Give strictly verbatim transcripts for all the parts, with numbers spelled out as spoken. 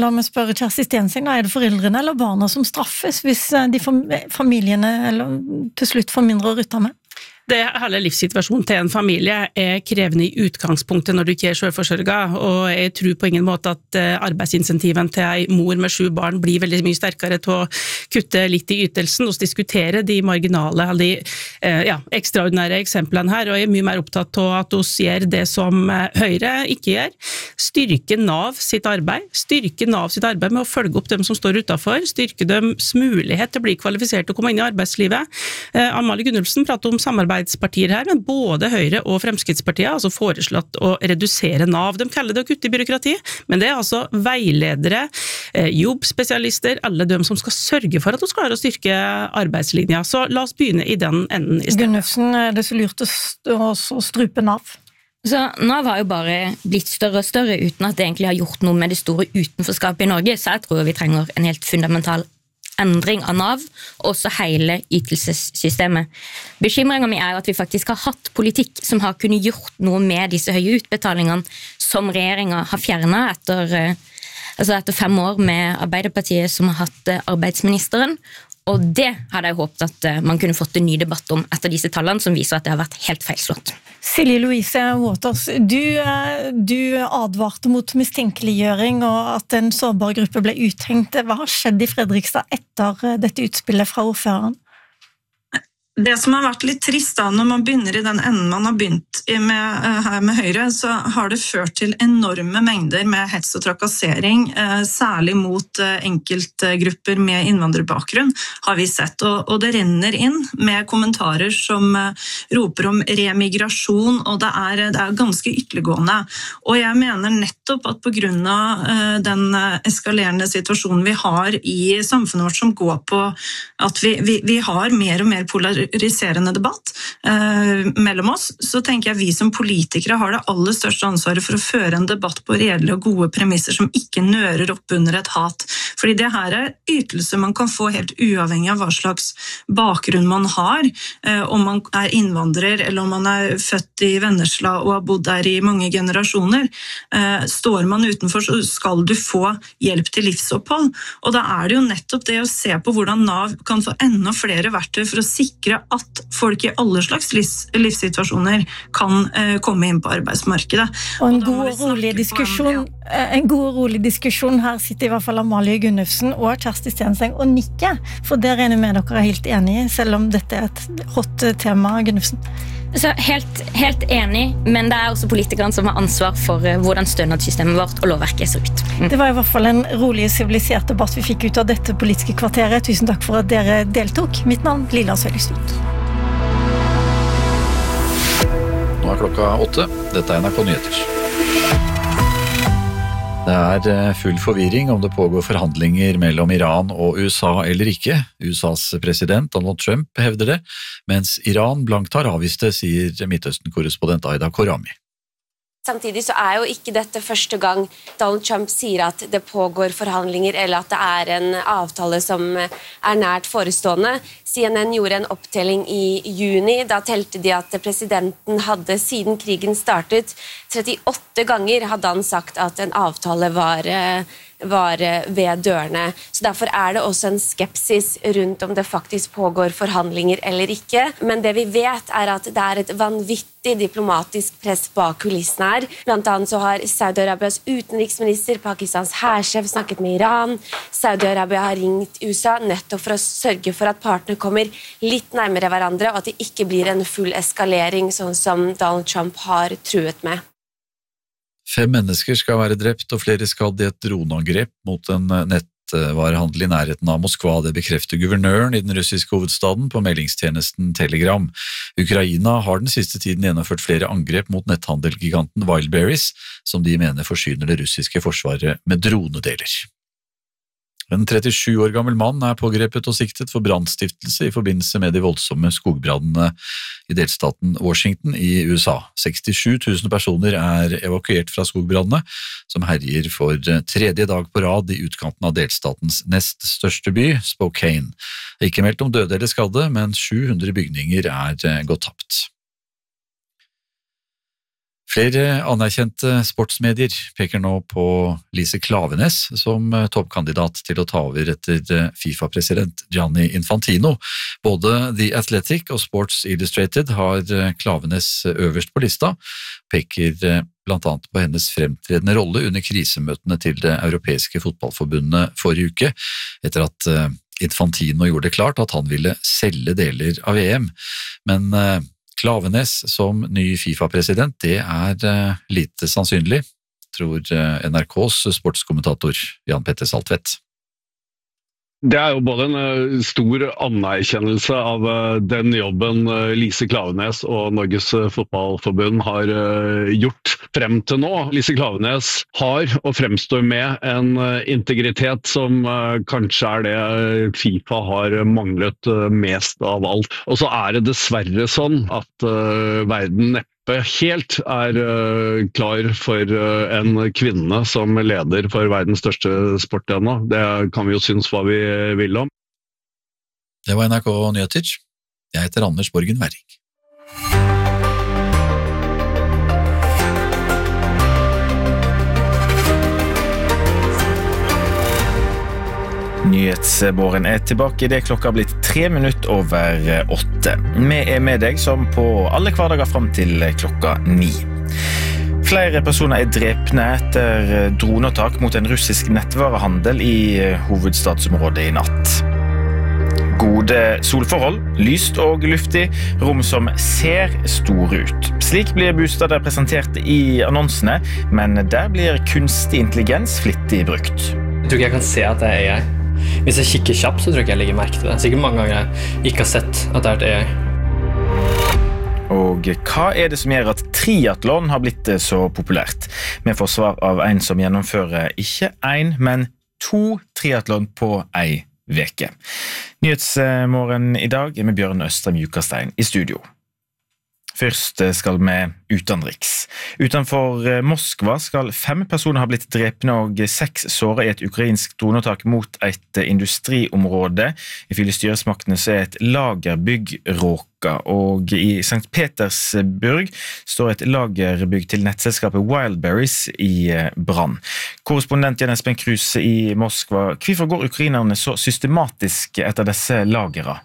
la meg spørre Kjersti Stenseng, er det foreldrene eller barna som straffes hvis de familiene eller, til slutt får mindre å rutte med? Det hele livssituasjonen til en familie er krevende i utgangspunktet når du ikke er selvforsørget, og jeg tror på ingen måte at arbeidsinsentiven til en mor med sju barn blir veldig mye sterkere til å kutte litt i ytelsen og diskutere de marginale, de ja, ekstraordinære eksemplene her, og jeg er mye mer opptatt av at oss gjør det som Høyre ikke gjør. Styrke Nav sitt arbeid, styrke Nav sitt arbeid med å følge opp dem som står utenfor, styrke deres mulighet til å bli kvalifisert til å komme inn i arbeidslivet. Amalie Gunnulfsen prater om samarbeid partier her, men både Høyre og Fremskrittspartiet har altså foreslått å redusere Nav. De kaller det å kutte i byråkrati, men det er altså veiledere, jobbspesialister, alle de som skal sørge for at de skal klare å styrke arbeidslinja. Så la oss begynne i den enden i stedet. Gunnulfsen, er det så lurt å strupe Nav? Så Nav har jo bare blitt større og større uten at det egentlig har gjort noe med det store utenforskapet i Norge, så jeg tror vi trenger en helt fundamental endring av Nav, og også hele ytelsessystemet. Bekymringen min er jo at vi faktisk har hatt politikk som har kunnet gjort noe med disse høye utbetalingene som regjeringen har fjernet etter, altså etter fem år med Arbeiderpartiet som har hatt arbeidsministeren, og det hadde jeg håpet at man kunne fått en ny debatt om etter disse tallene som viser at det har vært helt feilslått. Silje Louise Waters, du, du advarte mot mistenkeliggjøring og at en sårbar gruppe ble uthengt. Hva har skjedd i Fredrikstad etter dette utspillet fra ordføreren? Det som har vært litt trist da, når man begynner i den enden man har begynt med, her med Høyre, så har det ført til enorme mengder med hets og trakassering, særlig mot enkeltgrupper med innvandrerbakgrunn, har vi sett. Og, og det renner inn med kommentarer som roper om remigrasjon, og det er, det er ganske ytterliggående. Og jeg mener nettopp at på grunn av den eskalerende situasjonen vi har i samfunnet vårt som går på at vi, vi, vi har mer og mer polariserende polariserende debatt eh, mellom oss, så tenker jeg vi som politikere har det aller største ansvaret for å føre en debatt på reelle og gode premisser som ikke nører opp under et hat. Fordi det her er ytelser man kan få helt uavhengig av hva slags bakgrunn man har, eh, om man er innvandrer eller om man er født i Vennesla og har bodd der i mange generasjoner. Eh, står man utenfor så skal du få hjelp til livsopphold, og da er det jo nettopp det å se på hvordan Nav kan få enda flere verktøy for å sikre at folk i alle slags livs, livssituasjoner kan eh, komme inn på arbeidsmarkedet. Og en god og rolig diskusjon, en god og rolig diskusjon, her sitter i hvert fall Amalie Gunnulfsen og Kjersti Stenseng og nikker, for det regner med dere er helt enige, selv om dette er et hot tema, Gunnulfsen. Så helt, helt enig, men det er også politikerne som har ansvar for hvordan stønadssystemet vårt og lovverket ser ut. Mm. Det var i hvert fall en rolig og sivilisert debatt vi fikk ut av dette politiske kvarteret. Tusen takk for at dere deltok. Mitt navn er Lilla Sølvsvik. Nå er klokka åtte. Dette er N R K Nyheter. Det er full forvirring om det pågår forhandlinger mellom Iran og U S A eller ikke. U S A's president Donald Trump hevder det, mens Iran blankt har avvist det, sier Midtøsten-korrespondent Aida Korami. Samtidig så er jo ikke dette første gang Donald Trump sier at det pågår forhandlinger eller at det er en avtale som er nært forestående. C N N gjorde en opptelling i juni, da telte de at presidenten hadde siden krigen startet trettiåtte ganger hadde han sagt at en avtale var var ved dørene. Så derfor er det også en skepsis rundt om det faktisk pågår forhandlinger eller ikke. Men det vi vet er at det er et vanvittig diplomatisk press bak kulissene her. Blant annet så har Saudi-Arabias utenriksminister, Pakistans hærsjef snakket med Iran. Saudi-Arabia har ringt U S A nettopp for å sørge for at partene kommer litt nærmere hverandre, og at det ikke blir en full eskalering, sånn som Donald Trump har truet med. Fem mennesker skal være drept og flere skadd i et droneangrep mot en nettvarehandel i nærheten av Moskva. Det bekrefter guvernøren i den russiske hovedstaden på meldingstjenesten Telegram. Ukraina har den siste tiden gjennomført flere angrep mot netthandelgiganten Wildberries, som de mener forsyner det russiske forsvaret med dronedeler. En trettisju år gammel mann er pågrepet og siktet for brannstiftelse i forbindelse med de voldsomme skogbrannene i delstaten Washington i U S A. sekstisju tusen personer er evakuert fra skogbrannene, som herjer for tredje dag på rad i utkanten av delstatens nest største by, Spokane. Det er ikke meldt om døde eller skadde, men sju hundre bygninger er gått tapt. Flere anerkjente sportsmedier peker nå på Lise Klaveness som toppkandidat til å ta over etter FIFA-president Gianni Infantino. Både The Athletic og Sports Illustrated har Klaveness øverst på lista, peker blant annet på hennes fremtredende rolle under krisemøtene til det europeiske fotballforbundet forrige uke, etter at Infantino gjorde det klart at han ville selge deler av E M. Men Klaveness som ny FIFA-president, det er lite sannsynlig, tror N R K's sportskommentator Jan Petter Saltvedt. Det er jo både en stor anerkjennelse av den jobben Lise Klaveness og Norges fotballforbund har gjort frem til nå. Lise Klaveness har og fremstår med en integritet som kanskje er det FIFA har manglet mest av alt. Og så er det dessverre sånn at verden neppe helt er uh, klar for uh, en kvinne som leder for verdens største sport ennå. Det kan vi jo synes hva vi vil om. Det var N R K Nyheter. Jeg heter Anders Borgen Werring. Nyhetsbåren er tilbake i det klokka har blitt tre minutter over åtte. Vi er med deg som på alle hverdager frem til klokka ni. Flere personer er drepne etter droneattakk mot en russisk nettvarehandel i hovedstadsområdet i natt. Gode solforhold, lyst og luftig, rom som ser store ut. Slik blir bostader presentert i annonsene, men der blir kunstig intelligens flittig brukt. Jeg tror ikke jeg kan se at det er A I. Hvis jeg kikker kjapt, så tror jeg ikke jeg legger merke til det. Sikkert mange ganger jeg ikke har sett at det er et A I. Og hva er det som gjør at triathlon har blitt så populært? Vi får svar av en som gjennomfører ikke en, men to triathlon på ei veke. Nyhetsmorgen i dag er med Bjørn Østrem Jukastein i studio. Først skal vi utenriks. Utenfor Moskva skal fem personer ha blitt drepne og seks såret i et ukrainsk droneattakk mot et industriområde. Ifølge styresmaktene så er et lagerbygg råka, og i Sankt Petersburg står et lagerbygg til nettselskapet Wildberries i brann. Korrespondent Jens Ben Kruse i Moskva, hvorfor går ukrainerne så systematisk etter disse lagere?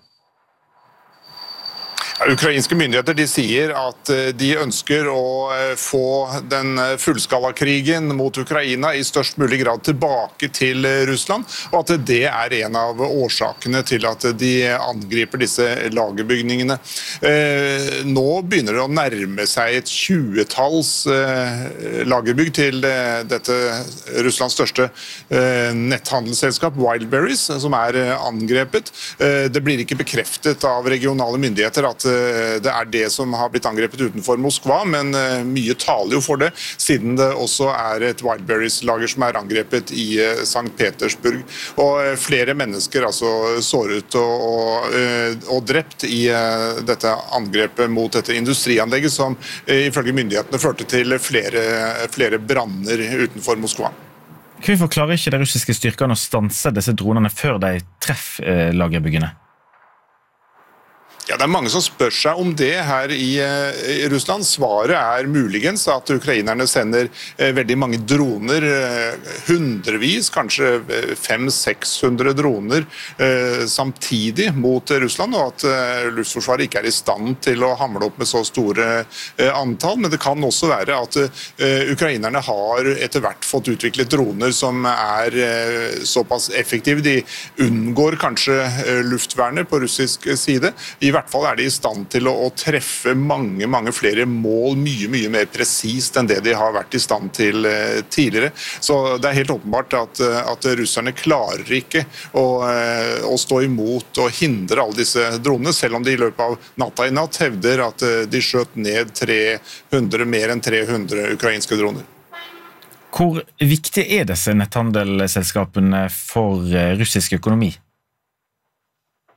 Ukrainske myndigheter de sier at de ønsker å få den fullskalakrigen mot Ukraina i størst mulig grad tilbake til Russland, og at det er en av årsakene til at de angriper disse lagerbygningene. Nå begynner det å nærme seg et tjuetalls lagerbygg til dette Russlands største netthandelsselskap, Wildberries, som er angrepet. Det blir ikke bekreftet av regionale myndigheter at det er det som har blitt angrepet utenfor Moskva, men mye taler jo for det, siden det også er et Wildberries-lager som er angrepet i Sankt Petersburg. Og flere mennesker altså såret og, og, og drept i dette angrepet mot dette industrianlegget, som ifølge myndighetene førte til flere, flere branner utenfor Moskva. Hvorfor klarer ikke de russiske styrkene å stanse disse dronene før de treffer lagerbyggene? Ja, det er mange som spør seg om det her i, i Russland. Svaret er muligens at ukrainerne sender eh, veldig mange droner, eh, hundrevis, kanskje fem til seks hundre droner eh, samtidig mot Russland, og at eh, luftforsvaret ikke er i stand til å hamle opp med så store eh, antall. Men det kan også være at eh, ukrainerne har etter hvert fått utviklet droner som er eh, såpass effektive. De unngår kanskje eh, luftvernet på russisk side. I I hvert fall er de i stand til å, å treffe mange, mange flere mål, mye, mye mer presist enn det de har vært i stand til eh, tidligere. Så det er helt åpenbart at, at russerne klarer ikke å, eh, å stå imot og hindre alle disse dronene, selv om de i løpet av natta i natt hevder at eh, de skjøt ned tre hundre, mer enn tre hundre ukrainske droner. Hvor viktig er disse netthandelsselskapene for russisk økonomi?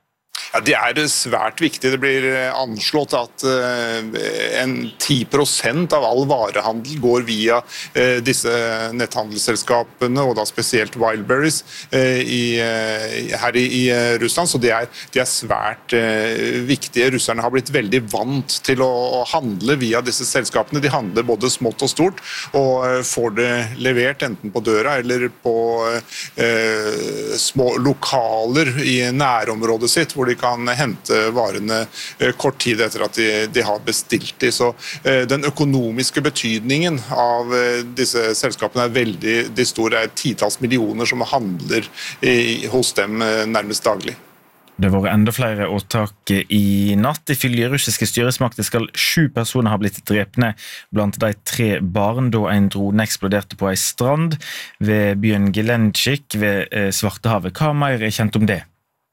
Ja, det er svært viktig. Det blir anslått at en ti prosent av all varehandel går via disse netthandelsselskapene, og da spesielt Wildberries i, her i, i Russland, så det er, det er svært viktige. Russerne har blitt veldig vant til å, å handle via disse selskapene. De handler både smått og stort, og får det levert enten på døra eller på eh, små lokaler i nærområdet sitt, hvor de kan hente varene kort tid etter at de, de har bestilt de. Så eh, den økonomiske betydningen av eh, disse selskapene er veldig de store, er titalls millioner som handler i, hos dem eh, nærmest daglig. Det har vært enda flere åtak i natt. Ifølge russiske styresmakter skal sju personer ha blitt drepne blant de tre barn da en drone eksploderte på en strand ved byen Gelendzhik ved Svartehavet. Hva mer er kjent om det?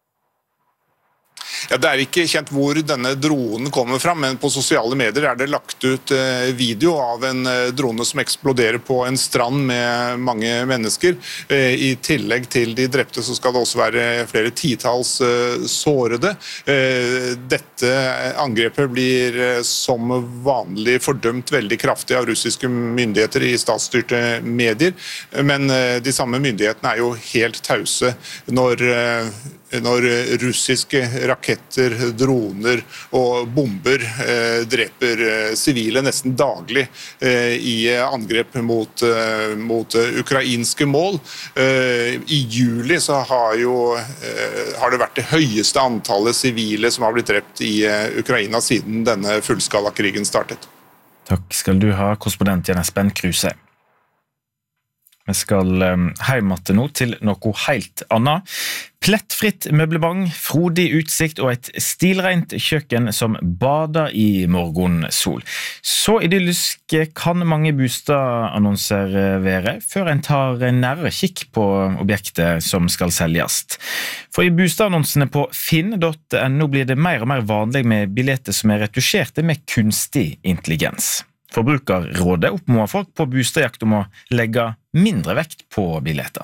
Ja, det er ikke kjent hvor denne dronen kommer fra, men på sosiale medier er det lagt ut video av en drone som eksploderer på en strand med mange mennesker. I tillegg til de drepte så skal det også være flere titalls sårede. Dette angrepet blir som vanlig fordømt veldig kraftig av russiske myndigheter i statsstyrte medier, men de samme myndighetene er jo helt tause når når russiske raketter, droner og bomber eh, dreper eh, sivile nesten daglig eh, i angrep mot, eh, mot eh, ukrainske mål. Eh, I juli så har, jo, eh, har det vært det høyeste antallet sivile som har blitt drept i eh, Ukraina siden denne fullskalakrigen startet. Takk skal du ha, korrespondent Jan Espen Kruse. Vi skal hjem til nå til noe helt annet. Plettfritt møblebang, frodig utsikt og et stilrent kjøkken som bader i morgensol. Så idyllisk kan mange boligannonser være, før en tar nærmere kikk på objektet som skal selges. For i boligannonsene på finn punktum no blir det mer og mer vanlig med billetter som er retusjerte med kunstig intelligens. Forbrukerrådet oppfordrer folk på boligjakt om å legge mindre vekt på billetter.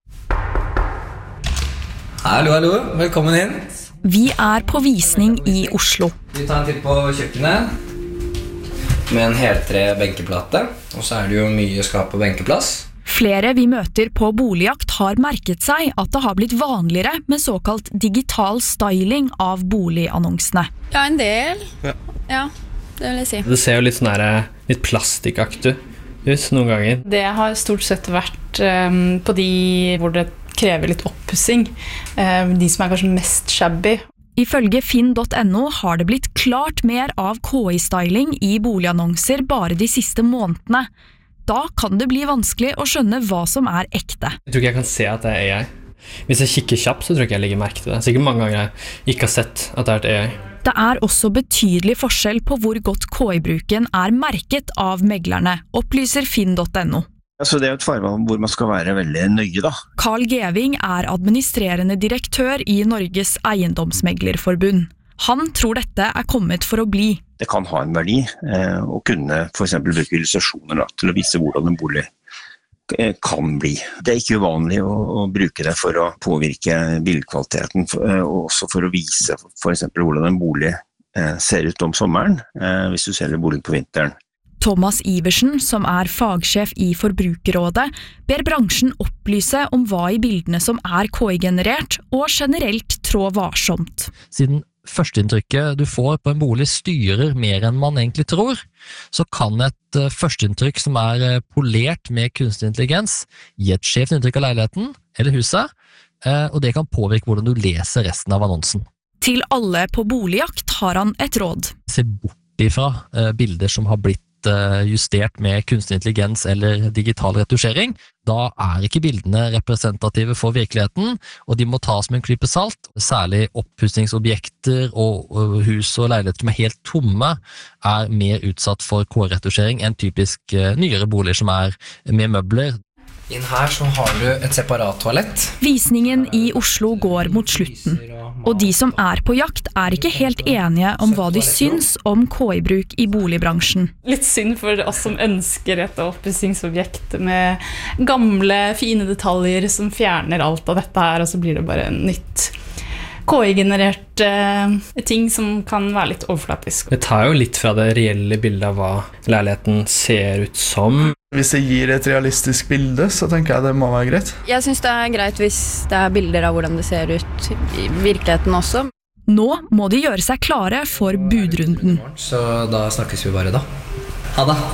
Hallo, hallo. Velkommen inn. Vi er på visning i Oslo. Vi tar en titt på kjøkkenet med en heltre benkeplate, og så er det jo mye skap og benkeplass. Flere vi møter på boligjakt har merket seg at det har blitt vanligere med såkalt digital styling av boligannonsene. Ja, en del. Ja. Ja. Det vil jeg si. Det ser jo litt sånn her, litt plastikaktig ut noen ganger. Det har stort sett vært um, på de hvor det krever litt oppussing. Um, de som er kanskje mest shabby. Ifølge finn punktum no har det blitt klart mer av K I-styling i boligannonser bare de siste månedene. Da kan det bli vanskelig å skjønne hva som er ekte. Jeg tror ikke jeg kan se at det er A I. Hvis jeg kikker kjapt, så tror jeg ikke jeg legger merke til det. Sikkert mange ganger jeg ikke har sett at det er et A I. Det er også betydelig forskjell på hvor godt K I-bruken er merket av meglerne, opplyser finn punktum no. Altså, det er et farvann hvor man skal være veldig nøye, da. Carl Geving er administrerende direktør i Norges eiendomsmeglerforbund. Han tror dette er kommet for å bli. Det kan ha en verdi eh, å kunne for eksempel bruke illustrasjoner da, til å vise hvordan en bolig kan bli. Det er ikke uvanlig å, å bruke det for å påvirke bildkvaliteten, og også for å vise for eksempel hvordan en bolig eh, ser ut om sommeren, eh, hvis du selger bolig på vinteren. Thomas Iversen, som er fagsjef i Forbrukerrådet, ber bransjen opplyse om hva i bildene som er K I-generert, og generelt trå varsomt. Siden førsteinntrykket du får på en bolig styrer mer enn man egentlig tror, så kan et førsteinntrykk som er polert med kunstig intelligens gi et skjevt inntrykk av leiligheten eller huset, og det kan påvirke hvordan du leser resten av annonsen. Til alle på boligjakt har han et råd. Se bort ifra bilder som har blitt justert med kunstig intelligens eller digital retusjering. Da er ikke bildene representative for virkeligheten, og de må tas med en klype salt. Særlig oppussingsobjekter og hus og leiligheter som er helt tomme er mer utsatt for K I-retusjering enn typisk nyere boliger som er med møbler. Inn her så har du et separat toalett. Visningen i Oslo går mot slutten, og de som er på jakt er ikke helt enige om hva de syns om K I-bruk i boligbransjen. Litt synd for oss som ønsker et oppussingsobjekt med gamle, fine detaljer som fjerner alt av dette her, og så blir det bare nytt K I-genererte ting som kan være litt overflatisk. Det tar jo litt fra det reelle bildet av hva leiligheten ser ut som. Hvis det gir et realistisk bilde, så tenker jeg det må være greit. Jeg synes det er greit hvis det er bilder av hvordan det ser ut i virkeligheten også. Nå må de gjøre seg klare for budrunden. Så da snakkes vi bare da. Ha det!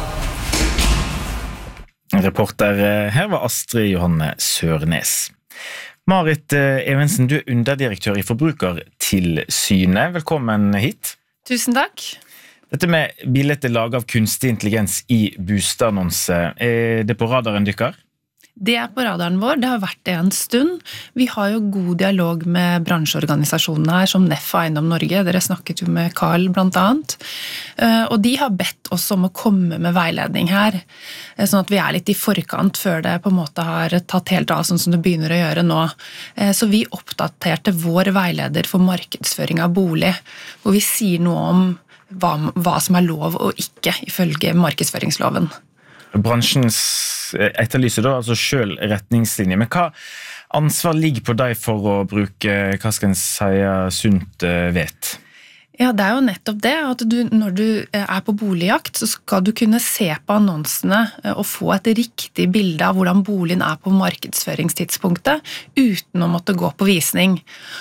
Reporter her var Astrid Johanne Sørnes. Marit Evensen, du er underdirektør i Forbrukertilsynet. Velkommen hit. Tusen takk. Dette med bilder laget av kunstig intelligens i boligannonse, er det på radaren dykker? Det er på radaren vår, det har vært det en stund. Vi har jo god dialog med bransjeorganisasjonene her, som N E F og Eiendom Norge. Dere snakket jo med Carl blant annet. Og de har bedt oss om å komme med veiledning her, sånn at vi er litt i forkant før det på en måte har tatt helt av, sånn som det begynner å gjøre nå. Så vi oppdaterte vår veileder for markedsføring av bolig, hvor vi sier noe om hva, hva som er lov og ikke, ifølge markedsføringsloven. Bransjen etterlyser da altså selv retningslinjer, men hva ansvar ligger på deg for å bruke, hva skal en si, sunt vet? Ja, det er jo nettopp det, at du, når du er på boligjakt, så skal du kunne se på annonsene og få et riktig bilde av hvordan boligen er på markedsføringstidspunktet, uten å måtte gå på visning.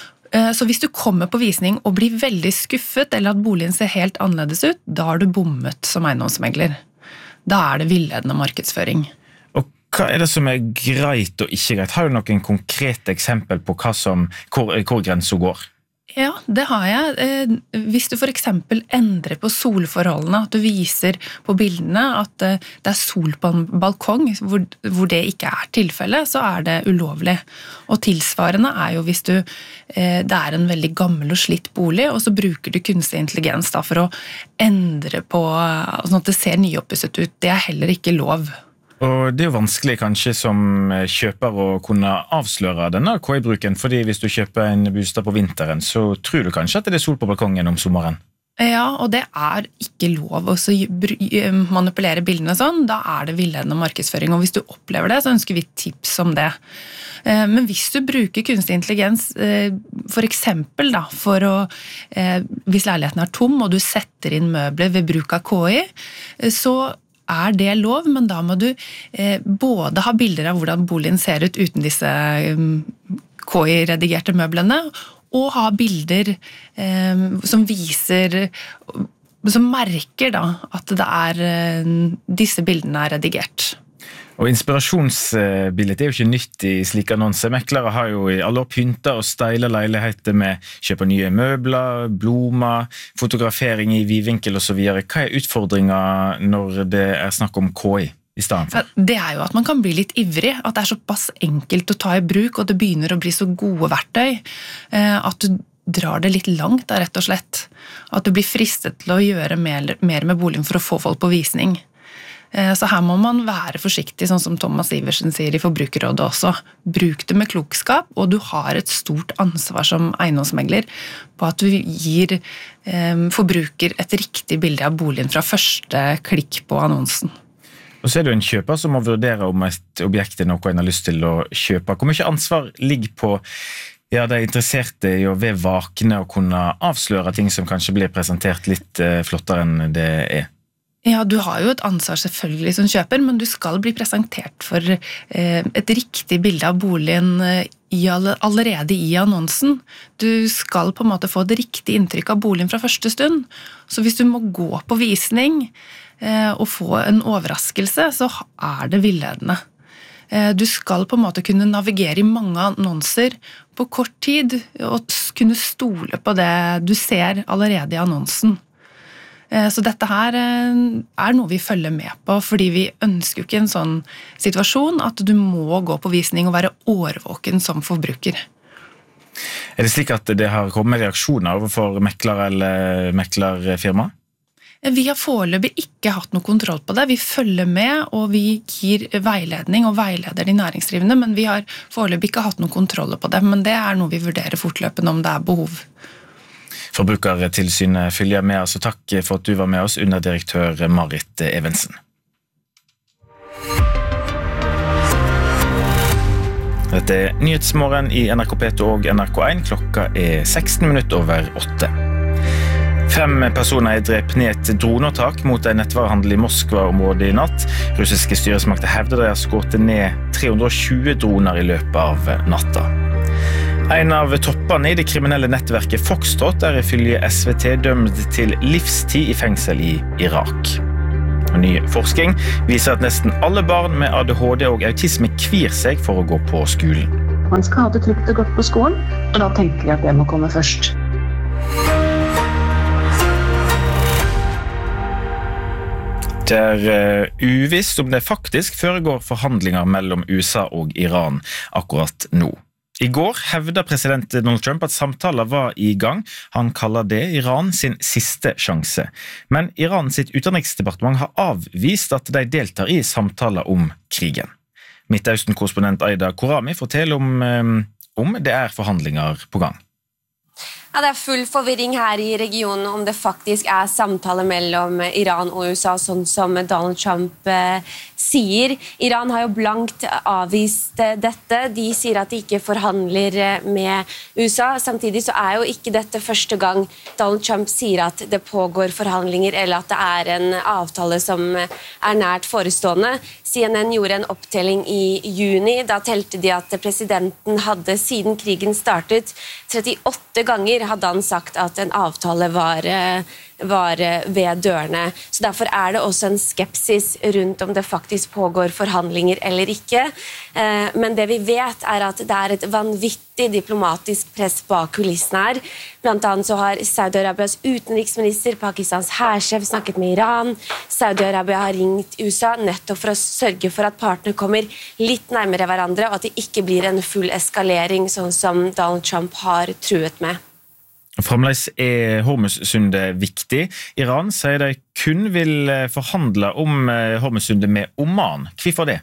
Så hvis du kommer på visning og blir veldig skuffet, eller at boligen ser helt annerledes ut, da har du bommet som eiendomsmegler. Da er det villedende markedsføring. Og hva er det som er greit og ikke greit? Har du noen konkrete eksempel på hva som, hvor, hvor grensen går? Ja, det har jeg. Hvis du for eksempel endrer på solforholdene, at du viser på bildene at det er sol på en balkong, hvor, hvor det ikke er tilfelle, så er det ulovlig. Og tilsvarende er jo hvis du, det er en veldig gammel og slitt bolig, og så bruker du kunstig intelligens da, for å endre på, sånn at det ser nyoppusset ut. Det er heller ikke lov. Og det er jo vanskelig kanskje som kjøper å kunne avsløre denne K I-bruken, fordi hvis du kjøper en bostad på vinteren, så tror du kanskje at det er sol på balkongen om sommeren. Ja, og det er ikke lov å manipulere bildene sånn, da er det villedende markedsføring, og hvis du opplever det, så ønsker vi tips om det. Men hvis du bruker kunstig intelligens, for eksempel da, for å, hvis leiligheten er tom, og du setter inn møbler ved bruk av K I, så er det lov, men da må du eh, både ha bilder av hvordan boligen ser ut uten disse um, K I-redigerte møblene, og ha bilder eh, som viser, som merker da, at det er, eh, disse bildene er redigert. Og inspirasjonsbildet er jo ikke nytt i slike annonser. Meklere har jo i alle år pyntet og steilet leiligheter med kjøp av nye møbler, blomster, fotografering i vidvinkel og så videre. Hva er utfordringen når det er snakk om K I i stedet for? Det er jo at man kan bli litt ivrig, at det er såpass enkelt å ta i bruk, og det begynner å bli så gode verktøy, at du drar det litt langt, rett og slett. At du blir fristet til å gjøre mer, mer med boligen for å få folk på visning. Så her må man være forsiktig, sånn som Thomas Iversen sier i Forbrukerrådet også. Bruk det med klokskap, og du har et stort ansvar som eiendomsmegler på at du gir eh, forbruker et riktig bilde av boligen fra første klikk på annonsen. Og så er det jo en kjøper som må vurdere om et objekt er noe en har lyst til å kjøpe. Hvor mye ansvar ligger på ja, de interesserte i å være vakne og kunne avsløre ting som kanskje blir presentert litt eh, flottere enn det er? Ja, du har jo et ansvar selvfølgelig som kjøper, men du skal bli presentert for eh, et riktig bilde av boligen eh, i all, allerede i annonsen. Du skal på en måte få det riktige inntrykk av boligen fra første stund. Så hvis du må gå på visning eh, og få en overraskelse, så er det villedende. Eh, du skal på en måte kunne navigere i mange annonser på kort tid, og kunne stole på det du ser allerede i annonsen. Så dette her er noe vi følger med på, fordi vi ønsker jo ikke en sånn situasjon at du må gå på visning og være årvåken som forbruker. Er det slik at det har kommet reaksjoner overfor mekler eller meklerfirma? Vi har foreløpig ikke hatt noe kontroll på det. Vi følger med, og vi gir veiledning og veileder de næringsdrivende, men vi har foreløpig ikke hatt noe kontroll på det. Men det er noe vi vurderer fortløpende om det er behov. Forbrukertilsynet følger med oss, og takk for at du var med oss, underdirektør Marit Evensen. Dette er Nyhetsmorgen i N R K P to og N R K en. Klokka er seksten minutter over åtte. Fem personer er drept ned et droneattak mot en nettvarehandel i Moskva-området i natt. Russiske styresmakter hevder de har skutt ned tre hundre og tjue droner i løpet av natta. En av toppene i det kriminelle nettverket Foxtrot er ifølge S V T dømt til livstid i fengsel i Irak. Ny forskning viser at nesten alle barn med A D H D og autisme kvir seg for å gå på skolen. Man skal ha det trygt og godt på skolen, og da tenker jeg at det må komme først. Det er uvisst om det faktisk foregår forhandlinger mellom U S A og Iran akkurat nå. I går hevdet president Donald Trump at samtaler var i gang. Han kaller det Iran sin siste sjanse. Men Iran sitt utenriksdepartement har avvist at de deltar i samtaler om krigen. Midtøsten-korrespondent Aida Korami forteller om, om det er forhandlinger på gang. Ja, det er full forvirring her i regionen om det faktisk er samtale mellom Iran og U S A, sånn som Donald Trump eh, sier. Iran har jo blankt avvist eh, dette. De sier at de ikke forhandler eh, med U S A. Samtidig så er jo ikke dette første gang Donald Trump sier at det pågår forhandlinger, eller at det er en avtale som er nært forestående. C N N gjorde en opptelling i juni. Da telte de at presidenten hadde siden krigen startet trettiåtte ganger hadde han sagt at en avtale var, var ved dørene. Så derfor er det også en skepsis rundt om det faktisk pågår forhandlinger eller ikke. Men det vi vet er at det er et vanvittig diplomatisk press bak kulissene her. Blant annet så har Saudi-Arabias utenriksminister, Pakistans hærsjef, snakket med Iran. Saudi-Arabia har ringt U S A nettopp for å sørge for at partene kommer litt nærmere hverandre, og at det ikke blir en full eskalering, sånn som Donald Trump har truet med. Fremdeles er Hormuzsundet viktig. Iran sier de kun vil forhandle om Hormuzsundet med Oman. Hvorfor det?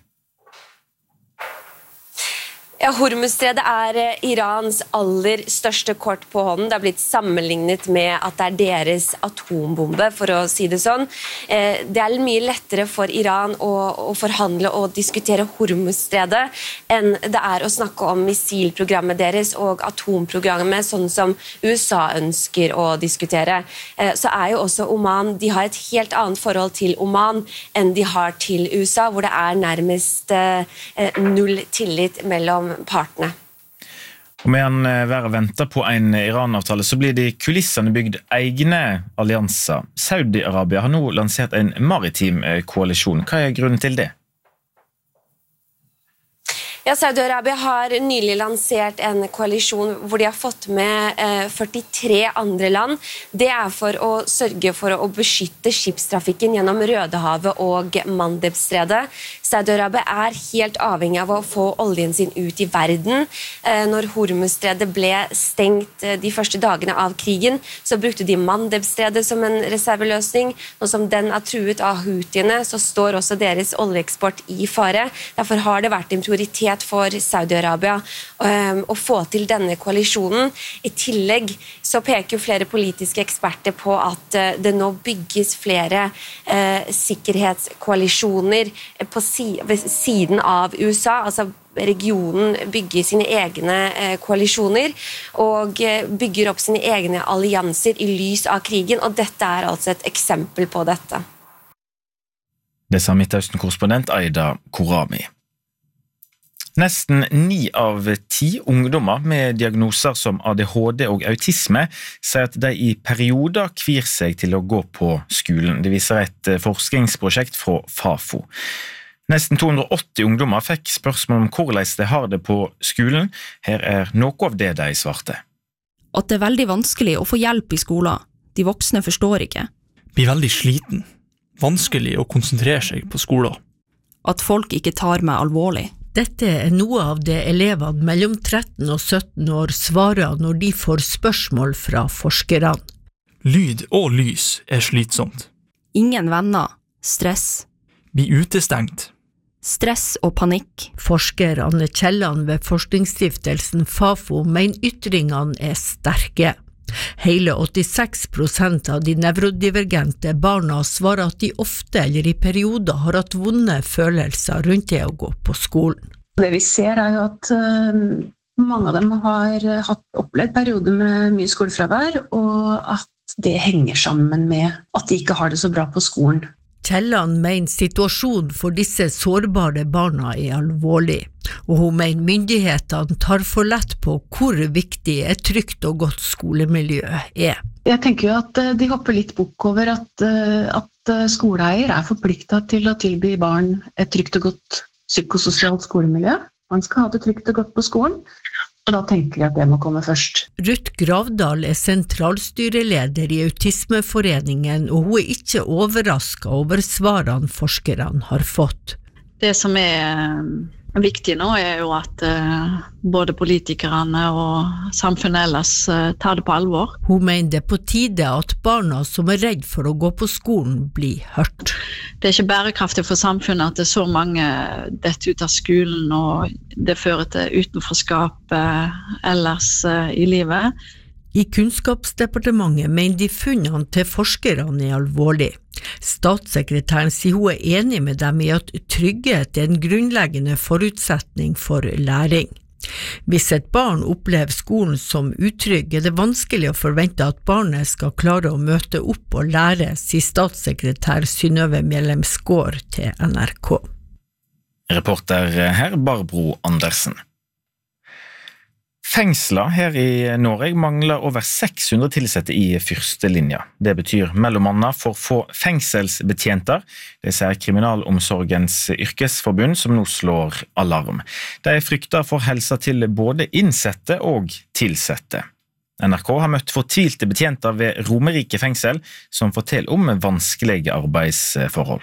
Ja, Hormuzstredet er Irans aller største kort på hånden. Det har blitt sammenlignet med at det er deres atombombe, for å si det sånn. Det er mye lettere for Iran å, å forhandle og diskutere Hormuzstredet enn det er å snakke om missilprogrammet deres og atomprogrammet, sånn som U S A ønsker å diskutere. Så er jo også Oman, de har et helt annet forhold til Oman enn de har til U S A, hvor det er nærmest null tillit mellom partene. Og medan verden venter på en Iran-avtale, så blir det i kulissene bygd egne allianser. Saudi-Arabia har nå lansert en maritim koalisjon. Hva er grunnen til det? Ja, Saudi-Arabia har nylig lansert en koalisjon hvor de har fått med eh, førtitre andre land. Det er for å sørge for å beskytte skipstrafikken gjennom Rødehavet og Mandebstredet. Saudi-Arabia er helt avhengig av å få oljen sin ut i verden. Eh, når Hormuzstredet ble stengt eh, de første dagene av krigen, så brukte de Mandebstredet som en reserveløsning. Nå som den er truet av Houthiene, så står også deres oljeeksport i fare. Derfor har det vært en prioritet for Saudi-Arabia um, å få til denne koalisjonen. I tillegg så peker flere politiske eksperter på at uh, det nå bygges flere uh, sikkerhetskoalisjoner på si ved siden av U S A, altså regionen bygger sine egne uh, koalisjoner og uh, bygger opp sine egne allianser i lys av krigen, og dette er altså et eksempel på dette. Det sa Midtøsten-korrespondent Aida Korami. Nesten ni av ti ungdommer med diagnoser som A D H D og autisme sier at de i perioder kvir seg til å gå på skolen. Det viser et forskningsprosjekt fra Fafo. Nesten to hundre og åtti ungdommer fikk spørsmål om hvordan de har det på skolen. Her er noe av det de svarte. At det er veldig vanskelig å få hjelp i skolen. De voksne forstår ikke. Blir veldig sliten. Vanskelig å konsentrere seg på skolen. At folk ikke tar meg alvorlig. Dette er noe av det elevene mellom tretten og sytten år svarer når de får spørsmål fra forskerne. Lyd og lys er slitsomt. Ingen venner. Stress. Bli utestengt. Stress og panikk. Forsker Anne Kielland ved forskningsstiftelsen Fafo mener ytringene er sterke. Hele åttiseks prosent av de nevrodivergente barna svarer at de ofte eller i perioder har hatt vonde følelser rundt det å gå på skolen. Det vi ser er jo at mange av dem har hatt opplevd perioder med mye skolefravær, og at det henger sammen med at de ikke har det så bra på skolen. Kielland mener situasjonen for disse sårbare barna er alvorlig, og hun mener myndighetene tar for lett på hvor viktig et trygt og godt skolemiljø er. Jeg tenker jo at de hopper litt bukk over at, at skoleeier er forpliktet til å tilby barn et trygt og godt psykososialt skolemiljø. Man skal ha det trygt og godt på skolen, og da tenker jeg at det må komme først. Ruth Gravdal er sentralstyreleder i Autismeforeningen, og hun er ikke overrasket over svarene forskerne har fått. Det som er viktig nå er jo at uh, både politikerne og samfunnet ellers uh, tar det på alvor. Hun mener det er på tide at barna som er redd for å gå på skolen blir hørt. Det er ikke bærekraftig for samfunnet at det er så mange dette ut av skolen, og det fører til utenforskap uh, ellers uh, i livet. I Kunnskapsdepartementet mener de funnene til forskerne er alvorlig. Statssekretæren sier hun er enig med dem i at trygghet er en grunnleggende forutsetning for læring. Hvis et barn opplever skolen som utrygg, er det vanskelig å forvente at barnet skal klare å møte opp og lære, sier statssekretær Synnøve Mjellem Skår til N R K. Reporter her Barbro Andersen. Fengsler her i Norge mangler over seks hundre tilsatte i førstelinja. Det betyr mellom annet for få fengselsbetjenter, det sier Kriminalomsorgens yrkesforbund som nå slår alarm. De frykter for helsa til både innsette og tilsette. N R K har møtt fortvilte betjenter ved Romerike fengsel, som forteller om vanskelige arbeidsforhold.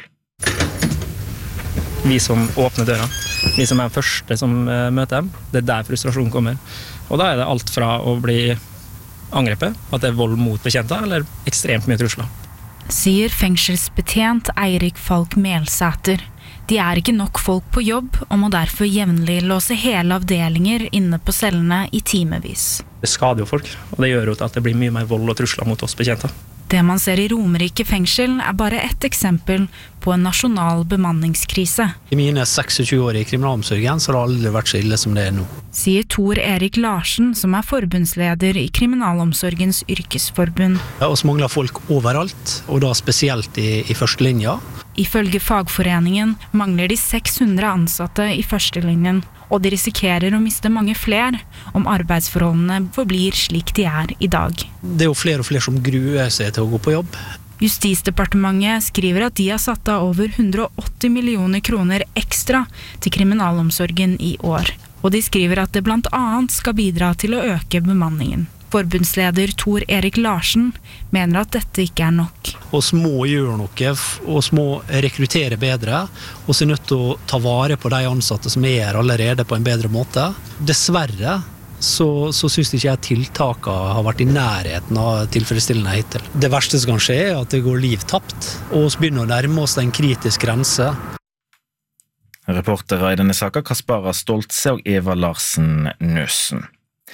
Vi som åpner døra, vi som er første som møter dem, det er der frustrasjonen kommer. Og da er det alt fra å bli angrepet, at det er vold mot bekjente, eller ekstremt mye trusler. Sier fengselsbetjent Eirik Falk Melsæter. De er ikke nok folk på jobb, og må derfor jevnlig låse hele avdelinger inne på cellene i timevis. Det skader jo folk, og det gjør jo at det blir mye mer vold og trusler mot oss bekjente. Det man ser i Romerike fengsel er bare ett eksempel på en nasjonal bemanningskrise. I mine tjueseks år i kriminalomsorgen så har det aldri vært så ille som det er nå. Sier Tor Erik Larsen, som er forbundsleder i Kriminalomsorgens yrkesforbund. Ja, oss mangler folk overalt, og da spesielt i, i førstelinja. Ifølge fagforeningen mangler de seks hundre ansatte i førstelinjen, og de risikerer å miste mange flere om arbeidsforholdene forblir slik de er i dag. Det er jo flere og flere som gruer seg til å gå på jobb. Justisdepartementet skriver at de har satt av over hundre og åtti millioner kroner ekstra til kriminalomsorgen i år, og de skriver at det blant annet skal bidra til å øke bemanningen. Forbundsleder Tor Erik Larsen mener at dette ikke er nok. Oss må gjøre noe, oss må rekruttere bedre, oss er nødt til å ta vare på de ansatte som er her allerede på en bedre måte. Dessverre så, så synes ikke jeg tiltakene har vært i nærheten av tilfredsstillende hittil. Det verste som kan skje er at det går liv tapt, og oss begynner å nærme oss en kritisk grense. Reportere i denne saken Kaspara Stoltse og Eva Larsen Nøsen.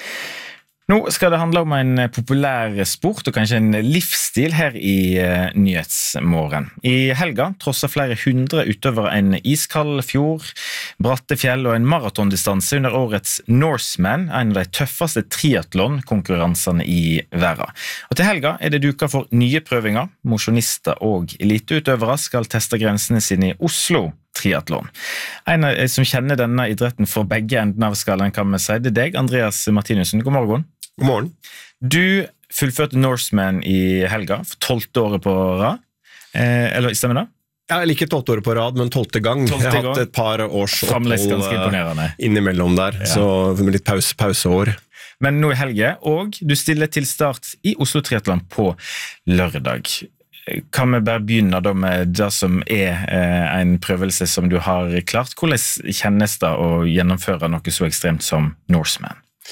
Nå skal det handle om en populær sport og kanskje en livsstil her i uh, Nyhetsmorgen. I helga trosset flere hundre utøvere en iskald fjord, bratte fjell og en maratondistanse under årets Norseman, en av de tøffeste triathlon-konkurransene i verden. Og til helga er det duket for nye prøvinger. Mosjonister og eliteutøvere skal teste grensene sine i Oslo triathlon. En som kjenner denne idretten for begge enden av skalaen kan vi si, det er deg, Andreas Martinussen. God morgen. God morgen. Du fullførte Norseman i helga, for tolvte året på rad. Eh, eller stemmer det? Ja, jeg liker tolvte året på rad, men tolvte gang. tolvte jeg har hatt et par års opphold innimellom der, ja. Så med litt pause, pauseår. Men nå i helge, og du stiller til start i Oslo Triathlon på lørdag. Kan vi bare begynne da med det som er eh, en prøvelse som du har klart? Hvordan kjennes det å gjennomføre noe så ekstremt som Norseman?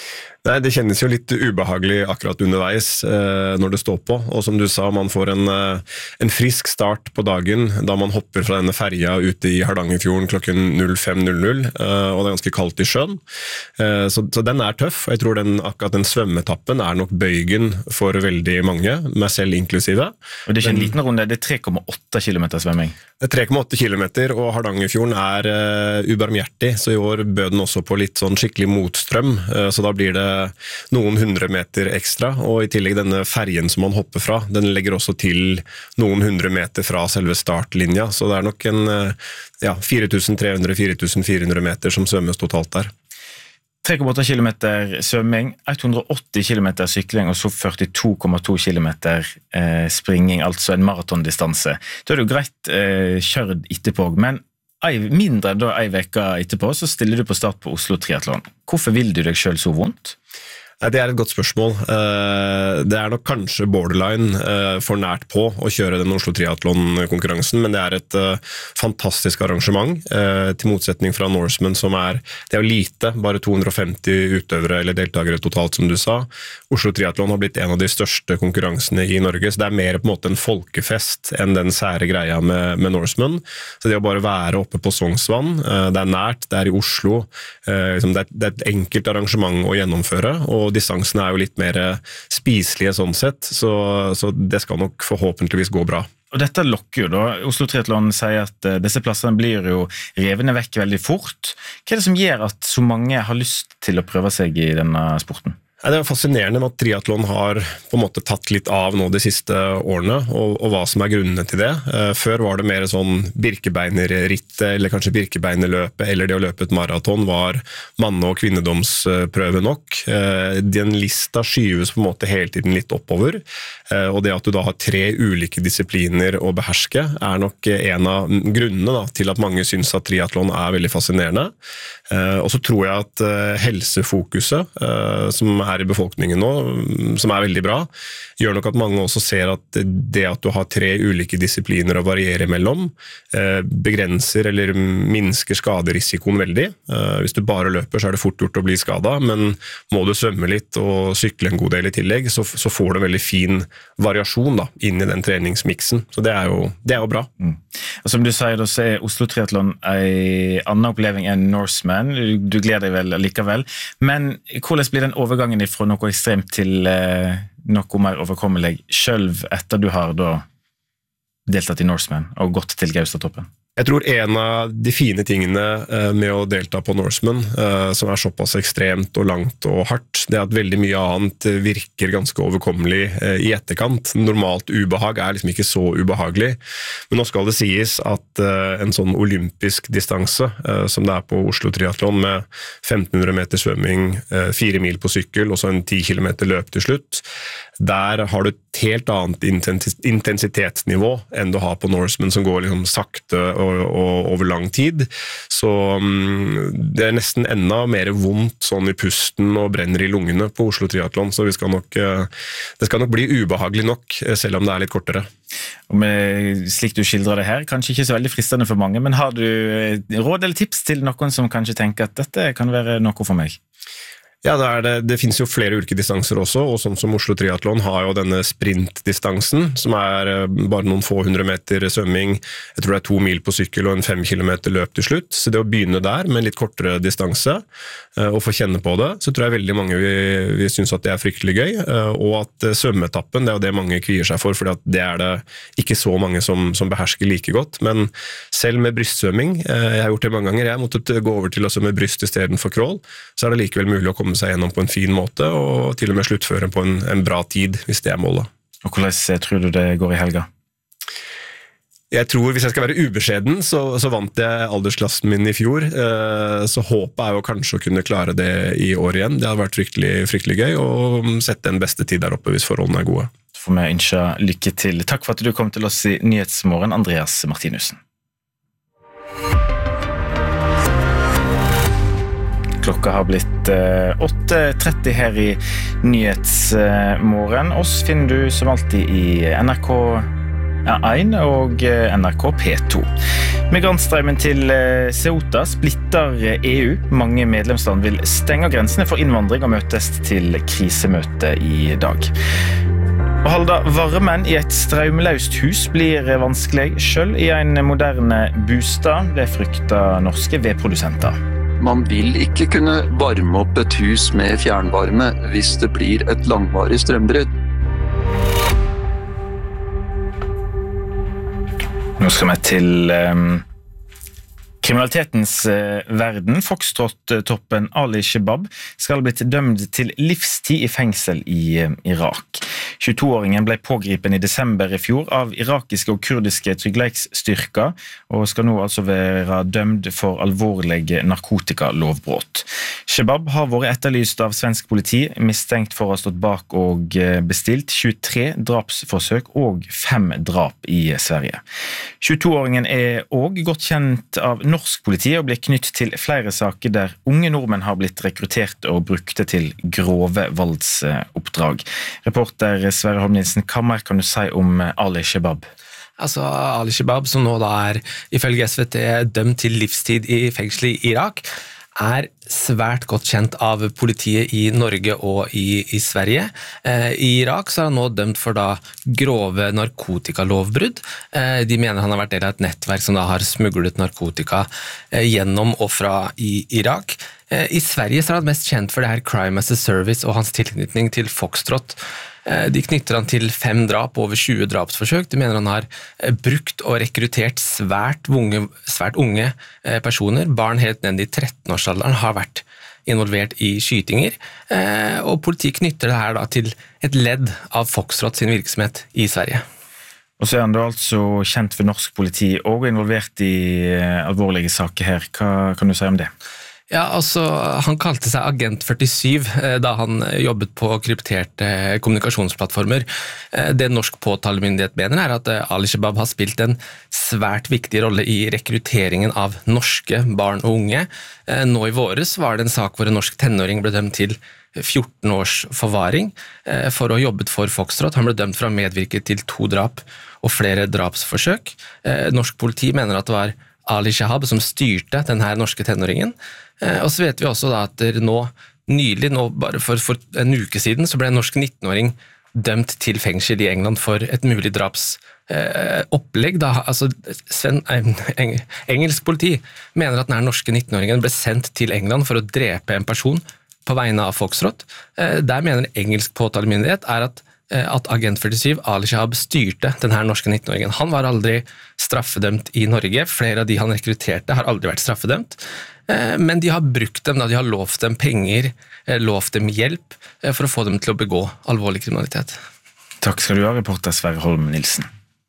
Nei, det kjennes jo litt ubehagelig akkurat underveis eh, når det står på, og som du sa, man får en, eh, en frisk start på dagen da man hopper fra denne ferja ute i Hardangerfjorden klokken null fem null null, eh, og det er ganske kaldt i sjøen. Eh, så, så den er tøff, og jeg tror den, akkurat den svømmetappen er nok bøygen for veldig mange, meg selv inklusive. Og det er ikke en liten runde, det er tre komma åtte kilometer svømming. Det er tre komma åtte kilometer, og Hardangerfjorden er uh, ubarmhjertig, så i år bød den også på litt sånn skikkelig motstrøm, uh, så da blir det noen hundre meter ekstra, og i tillegg denne ferjen som man hopper fra, den legger også til noen hundre meter fra selve startlinja, så det er nok en uh, ja, fire tusen tre hundre til fire tusen fire hundre meter som svømmes totalt der. tre komma åtte kilometer svømming, hundre og åtti kilometer sykling og så førtito komma to kilometer eh, springing, altså en maratondistanse. Da er det jo greit eh, kjørt etterpå, men ei, mindre enn da ei veka etterpå så stiller du på start på Oslo Triathlon. Hvorfor vil du deg selv så vondt? Det er et godt spørsmål. Det er nok kanskje borderline for nært på å kjøre den Oslo Triathlon-konkurransen, men det er et fantastisk arrangement, til motsetning fra Norseman, som er, det er jo lite, bare to hundre og femti utøvere eller deltagere totalt, som du sa. Oslo Triathlon har blitt en av de største konkurransene i Norge, så det er mer på en måte en folkefest enn den sære greia med, med Norseman. Så det å bare være oppe på Sognsvann, det er nært, det er i Oslo, det er, det er et enkelt arrangement å gjennomføre, og og distansene er jo litt mer spiselige sånn sett, så, så det skal nok forhåpentligvis gå bra. Og dette lokker jo da. Oslo Triathlon sier at disse plassene blir jo revende vekk veldig fort. Hva er det som gjør at så mange har lyst til å prøve seg i denne sporten? Det er fascinerende med at triathlon har på en måte tatt litt av nå de siste årene, og, og hva som er grunnene til det. Før var det mer sånn Birkebeinerrittet, eller kanskje Birkebeinerløpet, eller det å løpe et maraton var manne- og kvinnedomsprøve nok. Den lista skyves på en måte hele tiden litt oppover, og det at du da har tre ulike disipliner å beherske, er nok en av grunnene da, til at mange synes at triathlon er veldig fascinerende. Og så tror jeg at helsefokuset, som er i befolkningen nå, som er veldig bra, gjør nok at mange også ser at det at du har tre ulike disipliner å variere mellom, begrenser eller minsker skaderisikoen veldig. Hvis du bare løper, så er det fort gjort å bli skadet, men må du svømme litt og sykle en god del i tillegg, så, så får du en veldig fin variasjon da, inn i den treningsmiksen. Så det er jo, det er jo bra. Mm. Og som du sier, da, så er Oslo Triathlon en annen oppleving enn Norseman. Du, du gleder deg vel likevel. Men hvordan blir den overgangen fra noe ekstremt til eh, noe mer overkommelig, selv etter du har da deltatt i Norseman og gått til Gaustatoppen? Jeg tror en av de fine tingene med å delta på Norseman, som er såpass ekstremt og langt og hardt, det er at veldig mye annet virker ganske overkommelig i etterkant. Normalt ubehag er liksom ikke så ubehagelig, men nå skal det sies at en sånn olympisk distanse, som det er på Oslo Triathlon med femten hundre meter svømming, fire mil på sykkel og så en ti kilometer løp til slutt, der har du et helt annet intensitetsnivå enn du har på Norseman, som går liksom sakte og Og, og over lang tid, så um, det er nesten enda mer vondt sånn i pusten og brenner i lungene på Oslo Triathlon, så vi skal nok, uh, det skal nok bli ubehagelig nok, selv om det er litt kortere. Og med, slik du skildrer det her, kanskje ikke så veldig fristende for mange, men har du råd eller tips til noen som kanskje tenker at dette kan være noe for meg? Ja, det, er det, det finnes jo flere ulike distanser også, og sånn som Oslo Triathlon har jo denne sprintdistansen, som er bare noen få hundre meter svømming, jeg tror det er to mil på sykkel og en fem kilometer løp til slutt, så det å begynne der med en litt kortere distanse, og få kjenne på det, så tror jeg veldig mange vil, vil synes at det er fryktelig gøy, og at svømmetappen, det er jo det mange kvier seg for, fordi at det er det ikke så mange som, som behersker like godt, men selv med brystsvømming, jeg har gjort det mange ganger, jeg måtte gå over til å svømme bryst i stedet for crawl, så er det likevel mulig å komme seg gjennom på en fin måte, og til og med sluttføre på en, en bra tid, hvis det er målet. Og hvordan tror du det går i helga? Jeg tror, hvis jeg skal være ubeskjeden, så, så vant jeg aldersklassen min i fjor, så håpet er jo kanskje å kunne klare det i år igjen. Det har vært fryktelig, fryktelig gøy, og sette en beste tid der oppe hvis forholdene er gode. Så får vi ønske lykke til. Takk for at du kom til oss i Nyhetsmorgen, Andreas Martinussen. Klokka har blitt åtte tretti her i Nyhetsmorgen. Oss finner du som alltid i N R K én og N R K P to. Migrantstrømmen til Ceuta splitter E U. Mange medlemsland vil stenge grensene for innvandring og møtes til krisemøte i dag. Å holde varmen i et strømløst hus blir vanskelig selv i en moderne bostad, det frykter norske vedprodusenter. Man vil ikke kunne varme opp et hus med fjernvarme hvis det blir et langvarig strømbrudd. Nå skal vi til um, kriminalitetens uh, verden. Foxtrot-toppen Ali Shebab skal ha blitt dømt til livstid i fengsel i uh, Irak. tjueto-åringen ble pågripen i desember i fjor av irakiske og kurdiske tryggleiksstyrker, og skal nå altså være dømt for alvorlige narkotikalovbrott. Shebab har vært etterlyst av svensk politi, mistenkt for å ha stått bak og bestilt tjuetre drapsforsøk og fem drap i Sverige. tjueto-åringen er også godt kjent av norsk politi og blir knytt til flere saker der unge nordmenn har blitt rekruttert og brukte til grove voldsoppdrag. Reporter Sverre Holm-Nilsen, hva mer kan du si om Ali Shebab? Altså, Ali Shebab, som nå da er ifølge S V T dømt til livstid i fengsel i Irak, er svært godt kjent av politiet i Norge og i, i Sverige. Eh, I Irak så er han nå dømt for da grove narkotikalovbrudd. Eh, de mener han har vært del av et nettverk som da har smuglet narkotika eh, gjennom og fra i Irak. Eh, I Sverige så er han mest kjent for det her Crime as a Service og hans tilknytning til Foxtrot. De knytter han til fem drap og over tjue drapsforsøk. De mener han har brukt og rekruttert svært unge, svært unge personer. Barn helt ned i tretten-årsalderen har vært involvert i skytinger, og politiet knytter det her da til et ledd av Foxtrot sin virksomhet i Sverige. Og så er han da altså kjent for norsk politi og involvert i alvorlige saker her. Hva kan du si om det? Ja, altså, han kalte seg Agent førtisju da han jobbet på krypterte kommunikasjonsplattformer. Det norsk påtalemyndighet mener er at Ali Shebab har spilt en svært viktig rolle i rekrutteringen av norske barn og unge. Nå i våres var det en sak hvor en norsk tenåring ble dømt til fjorten års forvaring for å ha jobbet for Foxtrot. Han ble dømt for å medvirke til to drap og flere drapsforsøk. Norsk politi mener at det var Ali Shebab som styrte denne norske tenåringen. Og så vet vi også da at nå, nylig, nå bare for, for en uke siden, så ble en norsk nitten-åring dømt til fengsel i England for et mulig drapsopplegg. Da, altså, Sven, eng, engelsk politi mener at denne norske nitten-åringen ble sendt til England for å drepe en person på vegne av Foxtrot. Der mener engelsk påtalemyndighet er at at Agent førtisju, Ali Shebab, styrte denne norske nitten-åringen. Han var aldri straffedømt i Norge. Flere av de han rekrutterte har aldri vært straffedømt. Men de har brukt dem, da de har lovt dem penger, lovt dem hjelp for å få dem til å begå alvorlig kriminalitet. Takk skal du ha, reporter Sverre Holm-Nilsen.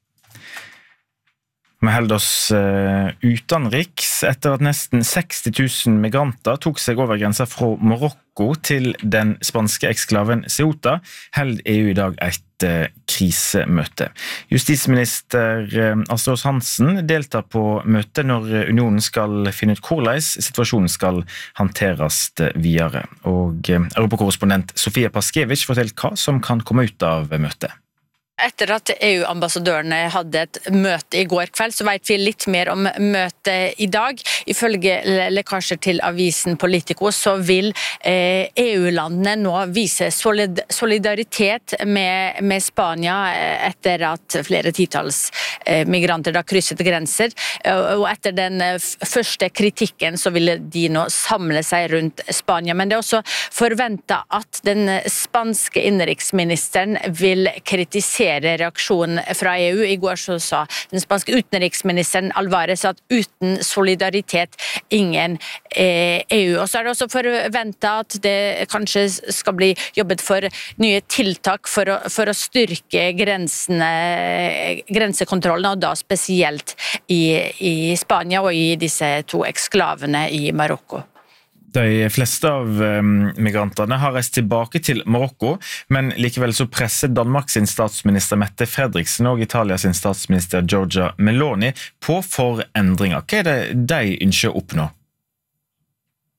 Vi holder oss uh, utenriks etter at nesten seksti tusen migranter tok seg over grensen fra Marokko til den spanske eksklaven Ceuta, held E U i dag et uh, krisemøte. Justisminister uh, Astrid Hansen deltar på møtet når unionen skal finne ut hvordan situasjonen skal håndteres videre. Og uh, Europakorrespondent Sofia Paskevich forteller hva som kan komme ut av møtet. Etter at E U-ambassadørene hadde et møte i går kveld, så vet vi litt mer om møtet i dag. Ifølge lekkasjer til avisen Politico så vil E U-landene nå vise solid solidaritet med, med Spania etter at flere titalls migranter da krysset grenser. Og etter den første kritikken så ville de nå samle seg rundt Spania. Men det er også forventet at den spanske innenriksministeren vil kritisere reaksjonen fra E U. I går så sa den spanske utenriksministeren Alvarez at uten solidaritet ingen E U. Og så er det også forventet at det kanskje skal bli jobbet for nye tiltak for å, for å styrke grensene, grensekontrollen, og da spesielt i, i Spania og i disse to eksklavene i Marokko. De fleste av migrantene har reist tilbake til Marokko, men likevel så presser Danmark sin statsminister Mette Frederiksen og Italia sin statsminister Giorgia Meloni på for endringer. Hva er det de ønsker å oppnå?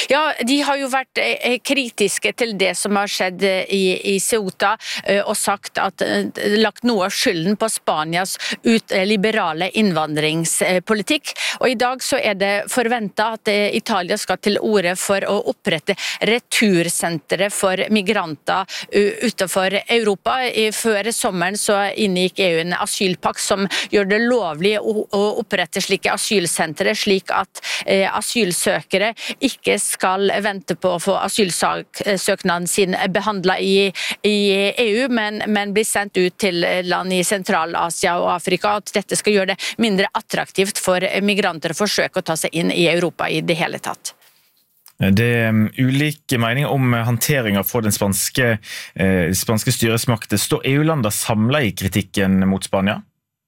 Ja, de har jo vært kritiske til det som har skjedd i, i Ceuta, og sagt at lagt noe av skylden på Spanias ut, liberale innvandringspolitikk. Og i dag så er det forventet at Italia skal til orde for å opprette retursentre for migranter utenfor Europa. Før sommeren så inngikk E U en asylpakt som gjør det lovlig å, å opprette slike asylsentre, slik at eh, asylsøkere ikke skal vente på å få asylsøknaden sin behandlet i, i E U, men, men bli sendt ut til land i Sentral-Asia og Afrika, at dette skal gjøre det mindre attraktivt for migranter å forsøke å ta seg inn i Europa i det hele tatt. Det er ulike meninger om håndteringen for den spanske, eh, spanske styresmakten. Står E U-lander samlet i kritikken mot Spania?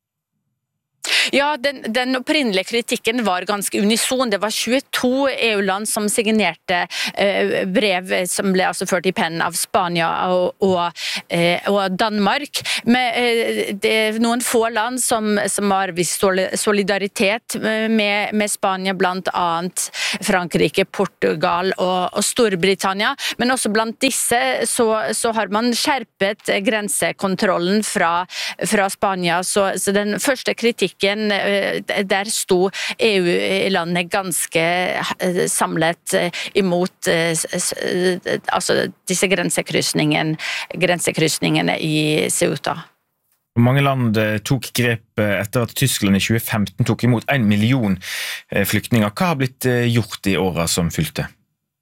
Ja, den, den opprinnelige kritikken var ganske unison. Det var tjueto E U-land som signerte eh, brev som ble altså ført i pennen av Spania og, og, eh, og Danmark. Men eh, det er noen få land som, som har vist solidaritet med, med Spania, blant annet Frankrike, Portugal og, og Storbritannia. Men også blant disse så, så har man skjerpet grensekontrollen fra, fra Spania. Så, så den første kritikken der sto E U-landet ganske samlet imot altså disse grensekryssningene, grensekryssningene i Ceuta. Mange land tok grep etter at Tyskland i tjue femten tok imot en million flyktninger. Hva har blitt gjort i årene som fylte?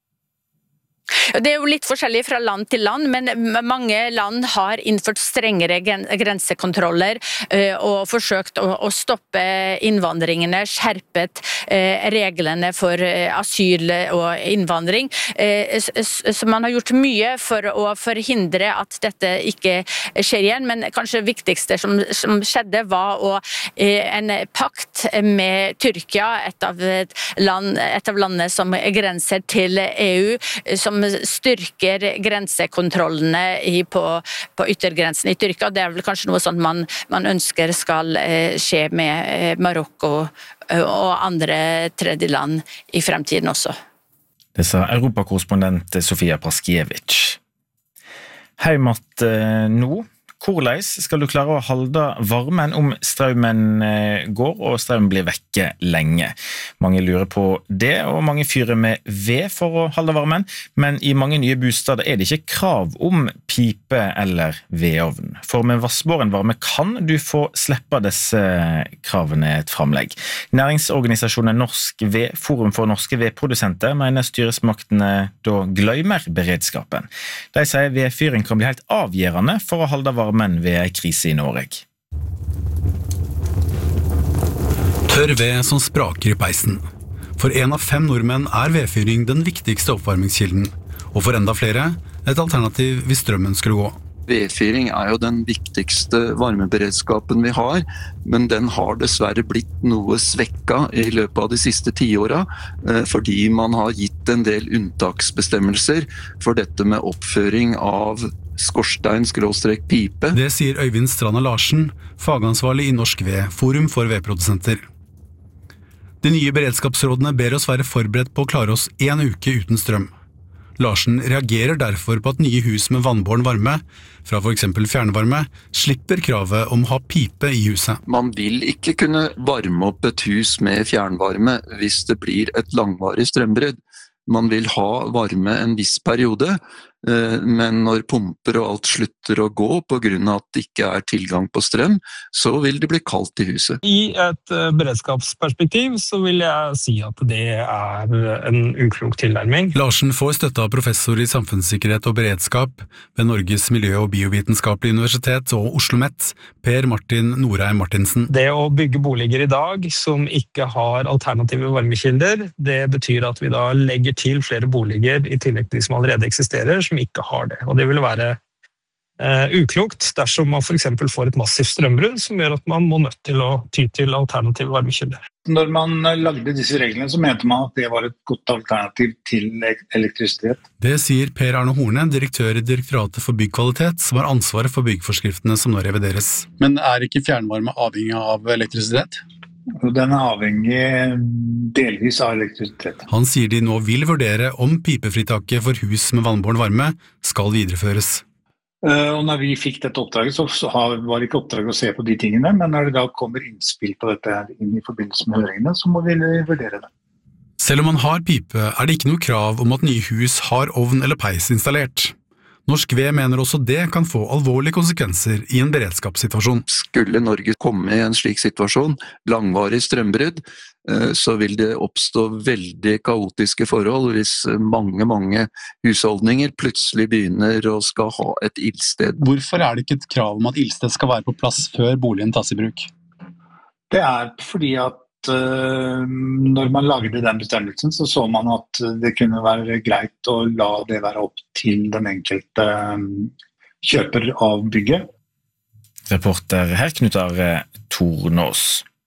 Det er jo litt forskjellig fra land til land, men mange land har innført strengere grensekontroller og forsøkt å stoppe innvandringene, skjerpet reglene for asyl og innvandring. Så man har gjort mye for å forhindre at dette ikke skjer igjen, men kanskje det viktigste som, som skjedde var å, en pakt med Tyrkia, et av, land, et av landene som grenser til E U, som styrker grensekontrollene i, på, på yttergrensen i Tyrkia. Det er vel kanskje noe sånt man, man ønsker skal eh, skje med eh, Marokko og andre tredjeland i fremtiden også. Det sa Europakorrespondent Sofia Praskiewicz. Heimat eh, nå. Hvordan skal du klare å holde varmen om strømmen går og strømmen blir vekke lenge? Mange lurer på det, og mange fyrer med ved for å holde varmen, men i mange nye bostader er det ikke krav om pipe eller vedovn. For med vassbåren varme kan du få slippe disse kravene et framlegg. Næringsorganisasjonen Norsk Ved, Forum for norske vedprodusenter, mener styresmaktene da glemmer beredskapen. De sier vedfyring kan bli helt avgjørende for å holde varmen men ved en krise i Norge. Tørr ved som spraker i peisen. For en av fem nordmenn er vedfyring den viktigste oppvarmingskilden, og for enda flere et alternativ hvis strømmen skulle gå. Vedfyring er jo den viktigste varmeberedskapen vi har, men den har dessverre blitt noe svekket i løpet av de siste tiåra, fordi man har gitt en del unntaksbestemmelser for dette med oppføring av skorstein skråstrek pipe. Det sier Øyvind Stranda Larsen, fagansvarlig i Norsk Ved, Forum for vedprodusenter. De nye beredskapsrådene ber oss være forberedt på å klare oss en uke uten strøm. Larsen reagerer derfor på at nye hus med vannbåren varme, fra for eksempel fjernvarme, slipper kravet om å ha pipe i huset. Man vil ikke kunne varme opp et hus med fjernvarme hvis det blir et langvarig strømbrudd. Man vil ha varme en viss periode, men når pumper og alt slutter å gå på grunn av at det ikke er tilgang på strøm, så vil det bli kaldt i huset. I et beredskapsperspektiv så vil jeg si at det er en uklok tilnærming. Larsen får støtte av professor i samfunnssikkerhet og beredskap ved Norges miljø- og biovitenskapelige universitet og OsloMet, Per Martin Norheim Martinsen. Det å bygge boliger i dag som ikke har alternative varmekilder, det betyr at vi da legger til flere boliger i tillegg til de som allerede eksisterer, som ikke har det. Og det vil være eh, uklokt dersom man for eksempel får et massivt strømbrudd som gjør at man må nødt til å ty til alternative varmekilder. Når man lagde disse reglene så mente man at det var et godt alternativ til elektrisitet. Det sier Per Arne Horne, direktør i Direktoratet for byggkvalitet, som har ansvaret for byggforskriftene som nå revideres. Men er ikke fjernvarme avhengig av elektrisitet? Og den er avhengig delvis av elektrisitet. Han sier de nå vil vurdere om pipefritaket for hus med vannbåren varme skal videreføres. Og når vi fikk dette oppdraget, så var det ikke oppdraget å se på de tingene, men når det da kommer innspill på dette inn i forbindelse med høringene, så må vi vurdere det. Selv om man har pipe, er det ikke noe krav om at nye hus har ovn eller peis installert. Norsk Ved mener også det kan få alvorlige konsekvenser i en beredskapssituasjon. Skulle Norge komme i en slik situasjon, langvarig strømbrudd, så vil det oppstå veldig kaotiske forhold hvis mange, mange husholdninger plutselig begynner å skal ha et ildsted. Hvorfor er det ikke et krav om at ildsted skal være på plass før boligen tas i bruk? Det er fordi at når man lagde den bestemmelsen, så så man at det kunne være greit å la det være opp til den enkelte kjøper av bygget. Reporter her Knut Are Tornås.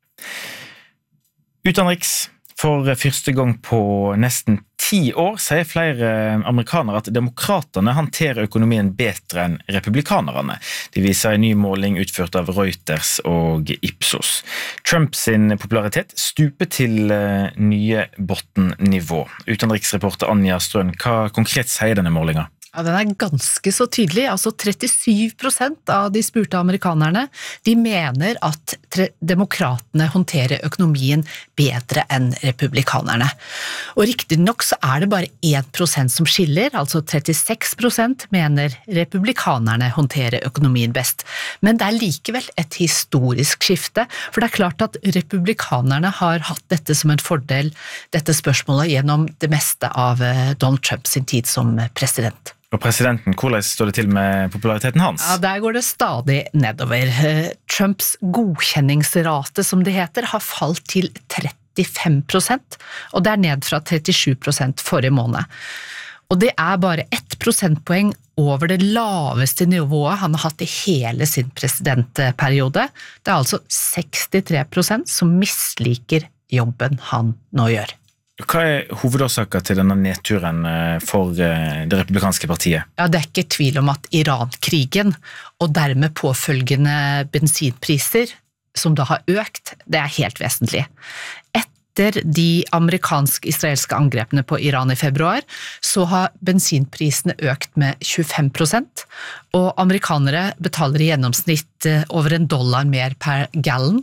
Utenriks. For første gang på nesten ti år sier flere amerikanere at demokraterne håndterer økonomien bedre enn republikanerne. De viser en ny måling utført av Reuters og Ipsos. Trumps popularitet stuper til nye bottennivå. Utenriksreporter Anja Strøn, hva konkret sier denne målingen? Ja, den er ganske så tydelig. Altså trettisju prosent av de spurte amerikanerne, de mener at demokratene håndterer økonomien bedre enn republikanerne. Og riktig nok så er det bare én prosent som skiller, altså trettiseks prosent mener republikanerne håndterer økonomien best. Men det er likevel et historisk skifte, for det er klart at republikanerne har hatt dette som en fordel, dette spørsmålet gjennom det meste av Donald Trump sin tid som president. Og presidenten, hvordan står det til med populariteten hans? Ja, der går det stadig nedover. Trumps godkjenningsrate, som det heter, har falt til trettifem prosent, og det er ned fra trettisju prosent forrige måned. Og det er bare ett prosentpoeng over det laveste nivået han har hatt i hele sin presidentperiode. Det er altså sekstitre prosent som misliker jobben han nå gjør. Hva er hovedårsaken til denne nedturen for det republikanske partiet? Ja, det er ikke tvil om at Iran-krigen og dermed påfølgende bensinpriser, som da har økt, det er helt vesentlig. Etter de amerikansk-israelske angrepene på Iran i februar, så har bensinprisene økt med tjuefem prosent, og amerikanere betaler i gjennomsnitt over en dollar mer per gallon,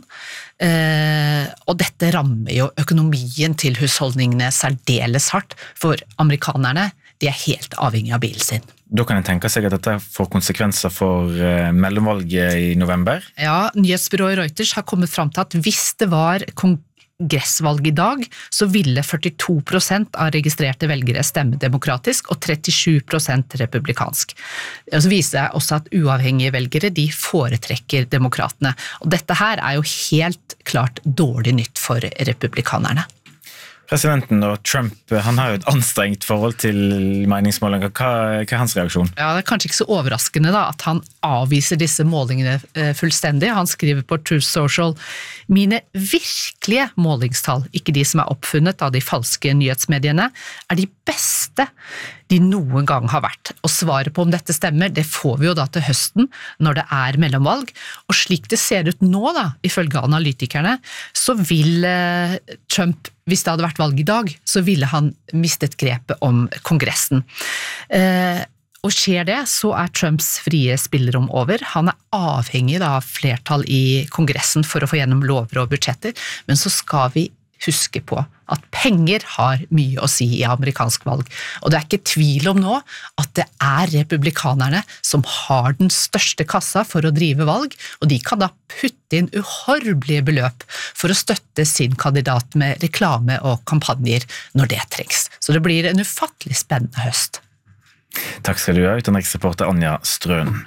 eh, og dette rammer jo økonomien til husholdningene særdeles hardt, for amerikanerne, de er helt avhengig av bilen sin. Da kan jeg tenke seg at dette får konsekvenser for mellomvalget i november? Ja, nyhetsbyrået Reuters har kommet frem til at hvis det var kongressvalg i dag, så ville førtito prosent av registrerte velgere stemme demokratisk, og trettisju prosent republikansk. Og så viser det også at uavhengige velgere, de foretrekker demokratene. Og dette her er jo helt klart dårlig nytt for republikanerne. Presidenten og Trump, han har jo et anstrengt forhold til meningsmålinger. Hva, hva er hans reaksjon? Ja, det er kanskje ikke så overraskende da, at han avviser disse målingene fullstendig. Han skriver på Truth Social, mine virkelige målingstall, ikke de som er oppfunnet av de falske nyhetsmediene, er de beste de noen gang har vært. Og svaret på om dette stemmer, det får vi jo da til høsten, når det er mellomvalg. Og slik det ser ut nå da, ifølge analytikerne, så vil eh, Trump, hvis det hadde vært valg i dag, så ville han mistet grepet om kongressen. Eh, og skjer det, så er Trumps frie spillerom over. Han er avhengig da, av flertall i kongressen for å få gjennom lover og budsjetter, men så skal vi huske på at penger har mye å si i amerikansk valg. Og det er ikke tvil om nå at det er republikanerne som har den største kassa for å drive valg, og de kan da putte inn uhorvelige beløp for å støtte sin kandidat med reklame og kampanjer når det trengs. Så det blir en ufattelig spennende høst. Takk skal du ha, utenriksreporter Anja Strøn.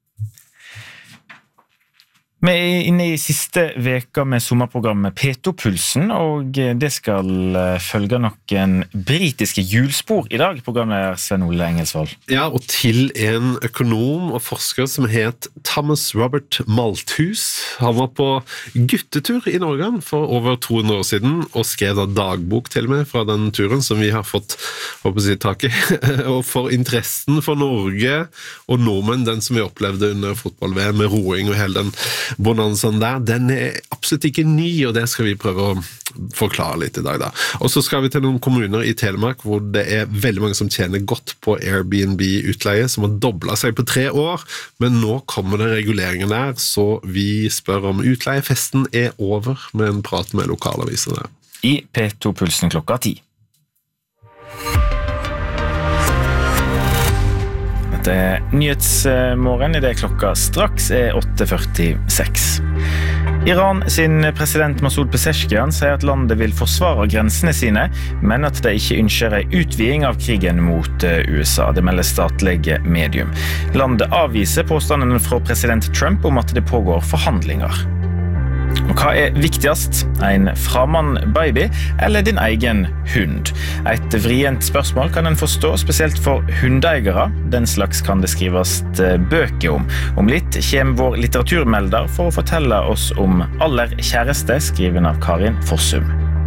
Vi er inne i siste veka med sommerprogrammet Petopulsen, og det skal følge noen britiske hjulspor i dag, programleder Sven Ole Engelsvold. Ja, og til en økonom og forsker som het Thomas Robert Malthus. Han var på guttetur i Norge for over to hundre år siden, og skrev da dagbok til meg fra den turen som vi har fått håper jeg, tak i. Og for interessen for Norge og nordmenn, den som vi opplevde under fotball-V M med roing og hele den bonanzaen der, den er absolutt ikke ny, og det skal vi prøve å forklare litt i dag da. Og så skal vi til noen kommuner i Telemark hvor det er veldig mange som tjener godt på Airbnb-utleie, som har doblet seg på tre år, men nå kommer det reguleringer der, så vi spør om utleiefesten er over med en prat med lokalavisene. I P to-pulsen klokka ti. Dette er Nyhetsmorgen, i det klokka straks er åtte førtiseks. Iran sin president Masoud Pezeshkian sier at landet vil forsvare grensene sine, men at de ikke ønsker en utviding av krigen mot U S A. Det melder statlige medium. Landet avviser påstandene fra president Trump om at det pågår forhandlinger. Og hva er viktigst? En framann baby eller din egen hund? Et vrient spørsmål kan en forstå, spesielt for hundeeiere. Den slags kan det skrives bøker om. Om litt kommer vår litteraturmelder for å fortelle oss om Aller kjæreste, skriven av Karin Fossum.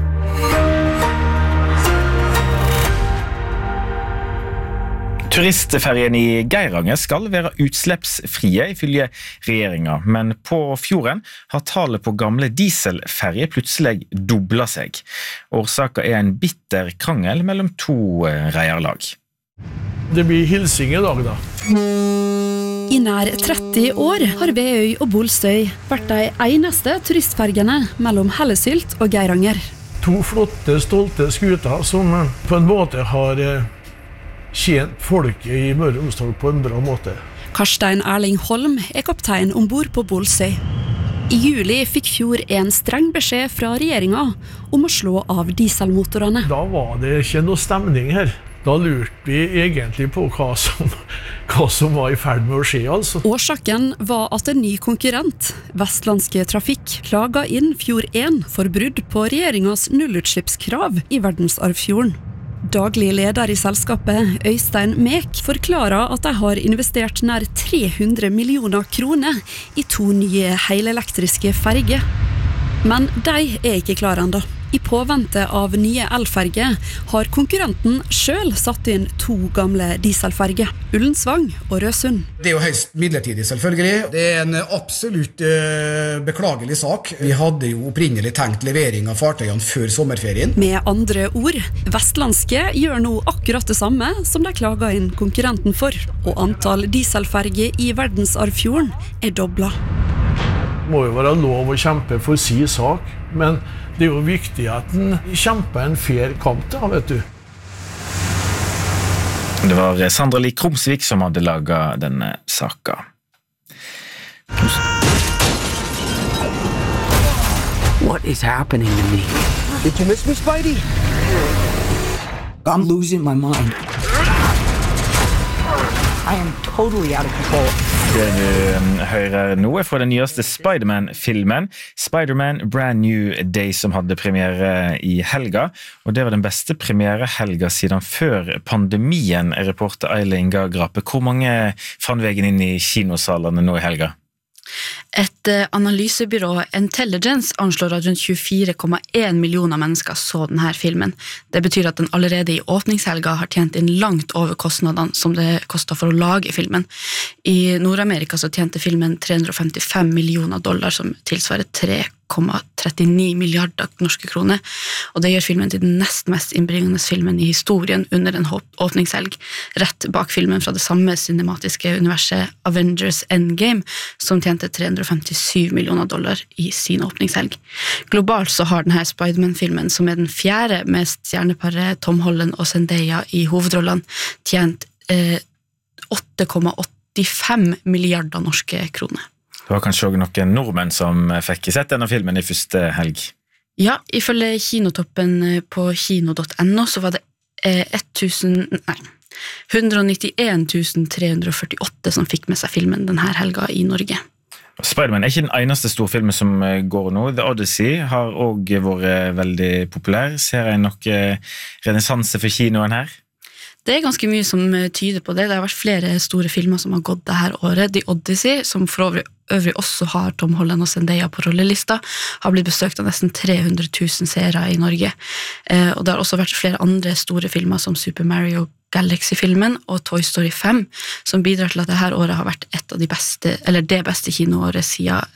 Turistferien i Geiranger skal være utslippsfrie ifølge regjeringen, men på fjorden har tallet på gamle dieselferger plutselig doblet seg. Årsaken er en bitter krangel mellom to reierlag. Det blir hilsing i dag da. I nær tretti år har Veøy og Bolstøy vært de eneste turistfergene mellom Hellesylt og Geiranger. To flotte, stolte skuter som på en måte har tjent folket i Møre og Romsdal på en bra måte. Karstein Erling Holm er kaptein ombord på Bolstøy. I juli fikk Fjord en streng beskjed fra regjeringen om å slå av dieselmotorene. Da var det ikke noe stemning her. Da lurte vi egentlig på hva som, hva som var i ferd med å skje, altså. Årsaken var at en ny konkurrent, Vestlandske Trafikk, klaget inn Fjord én for brudd på regjeringens nullutslippskrav i verdensarvfjorden. Daglig leder i selskapet, Øystein Mek, forklarer at de har investert nær tre hundre millioner kroner i to nye helelektriske ferger. Men de er ikke klare enda. I påvente av nye elferger har konkurrenten selv satt inn to gamle dieselferger, Ullensvang og Røsund. Det er jo høyst midlertidig selvfølgelig. Det er en absolutt uh, beklagelig sak. Vi hadde jo opprinnelig tenkt levering av fartøyene før sommerferien. Med andre ord, Vestlandske gjør nå akkurat det samme som de klager inn konkurrenten for, og antall dieselferger i verdensarvfjorden er doblet. Det må jo være lov å kjempe for sin sak, men det er jo viktig at den kjemper en fair kamp da, vet du. Det var Sandra Lie Krumsvik som hadde laget denne saka. What is happening to me? Did you miss me, Spidey? I'm losing my mind. I am totally out of control. Det du hører nå er fra den nyeste Spider-Man-filmen, Spider-Man Brand New Day, som hadde premiere i helga, og det var den beste premierehelga siden før pandemien, reporter Eile Inga Grape. Hvor mange fant veien inn i kinosalene nå i helga? Et analysebyrå Intelligence anslår at rundt tjuefire komma en millioner mennesker så denne filmen. Det betyr at den allerede i åpningshelga har tjent inn langt over kostnadene som det kostet for å lage filmen. I Nord-Amerika så tjente filmen tre hundre og femtifem millioner dollar, som tilsvarer tre komma trettini milliarder norske kroner, og det gjør filmen til den nest mest innbringende filmen i historien under en åpningshelg, rett bak filmen fra det samme cinematiske universet Avengers Endgame, som tjente tre hundre og femtisju millioner dollar i sin åpningshelg. Globalt så har denne Spider-Man-filmen, som er den fjerde mest stjerneparet Tom Holland og Zendaya i hovedrollene, tjent eh, åtte komma åttifem milliarder norske kroner. Det var kanskje også noen nordmenn som fikk sett denne filmen i første helg. Ja, ifølge kinotoppen på kino punktum no så var det one hundre nittien tusen tre hundre og førtiåtte som fikk med seg filmen denne helga i Norge. Spider-Man er ikke den eneste storfilmen som går nå. The Odyssey har også vært veldig populær. Ser jeg noe renessanse for kinoen her? Det er ganske mye som tyder på det. Det har vært flere store filmer som har gått dette året. The Odyssey, som for øvrig, øvrig også har Tom Holland og Zendaya på rollelista, har blitt besøkt av nesten tre hundre tusen seere i Norge. Eh, og det har også vært flere andre store filmer som Super Mario Galaxy-filmen og Toy Story fem, som bidrar til at dette året har vært et av de beste, eller det beste kinoåret siden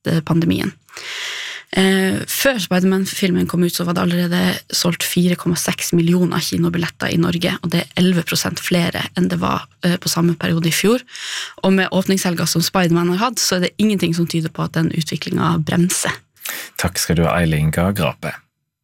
etter pandemien. Eh, før Spider-Man-filmen kom ut så var det allerede solgt fire komma seks millioner kinobilletter i Norge, og det er elleve prosent flere enn det var eh, på samme periode i fjor. Og med åpningshelga som Spider-Man har hatt, så er det ingenting som tyder på at den utviklingen bremser. Takk skal du ha, Eileen Grape.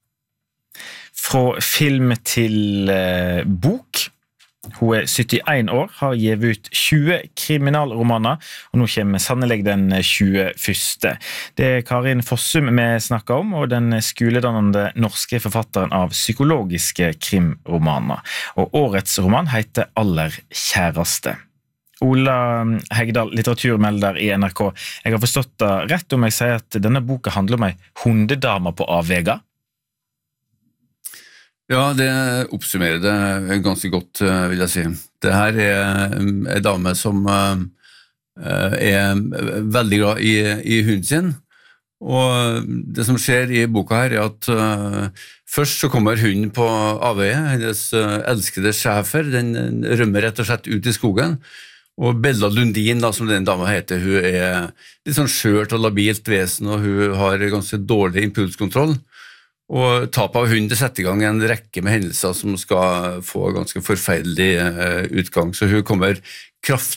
Fra film til eh, bok. Hun er syttien år, har givet ut tjue kriminalromaner, og nå kommer sannelig den tjuefyrste. Det er Karin Fossum vi snakker om, og den skoledannende norske forfatteren av psykologiske krimromaner. Og årets roman heter Aller kjæreste. Ola Hegdal, litteraturmelder i N R K. Jeg har forstått det rett om jeg sier at denne boka handler om en hundedame på avvega? Ja, det oppsummerer det ganske godt, vil jeg si. Det her er en dame som er veldig glad i, i hunden sin, og det som skjer i boka her er at først så kommer hunden på avveie, hennes elskede schæfer, den rømmer rett og slett ut i skogen, og Bella Lundin, da, som den dama heter, hun er litt sånn skjørt og labilt vesen, og hun har ganske dårlig impulskontroll. Og tap av hund setter i gang en rekke med hendelser som skal få ganske forferdelig utgang, så hun kommer kraftig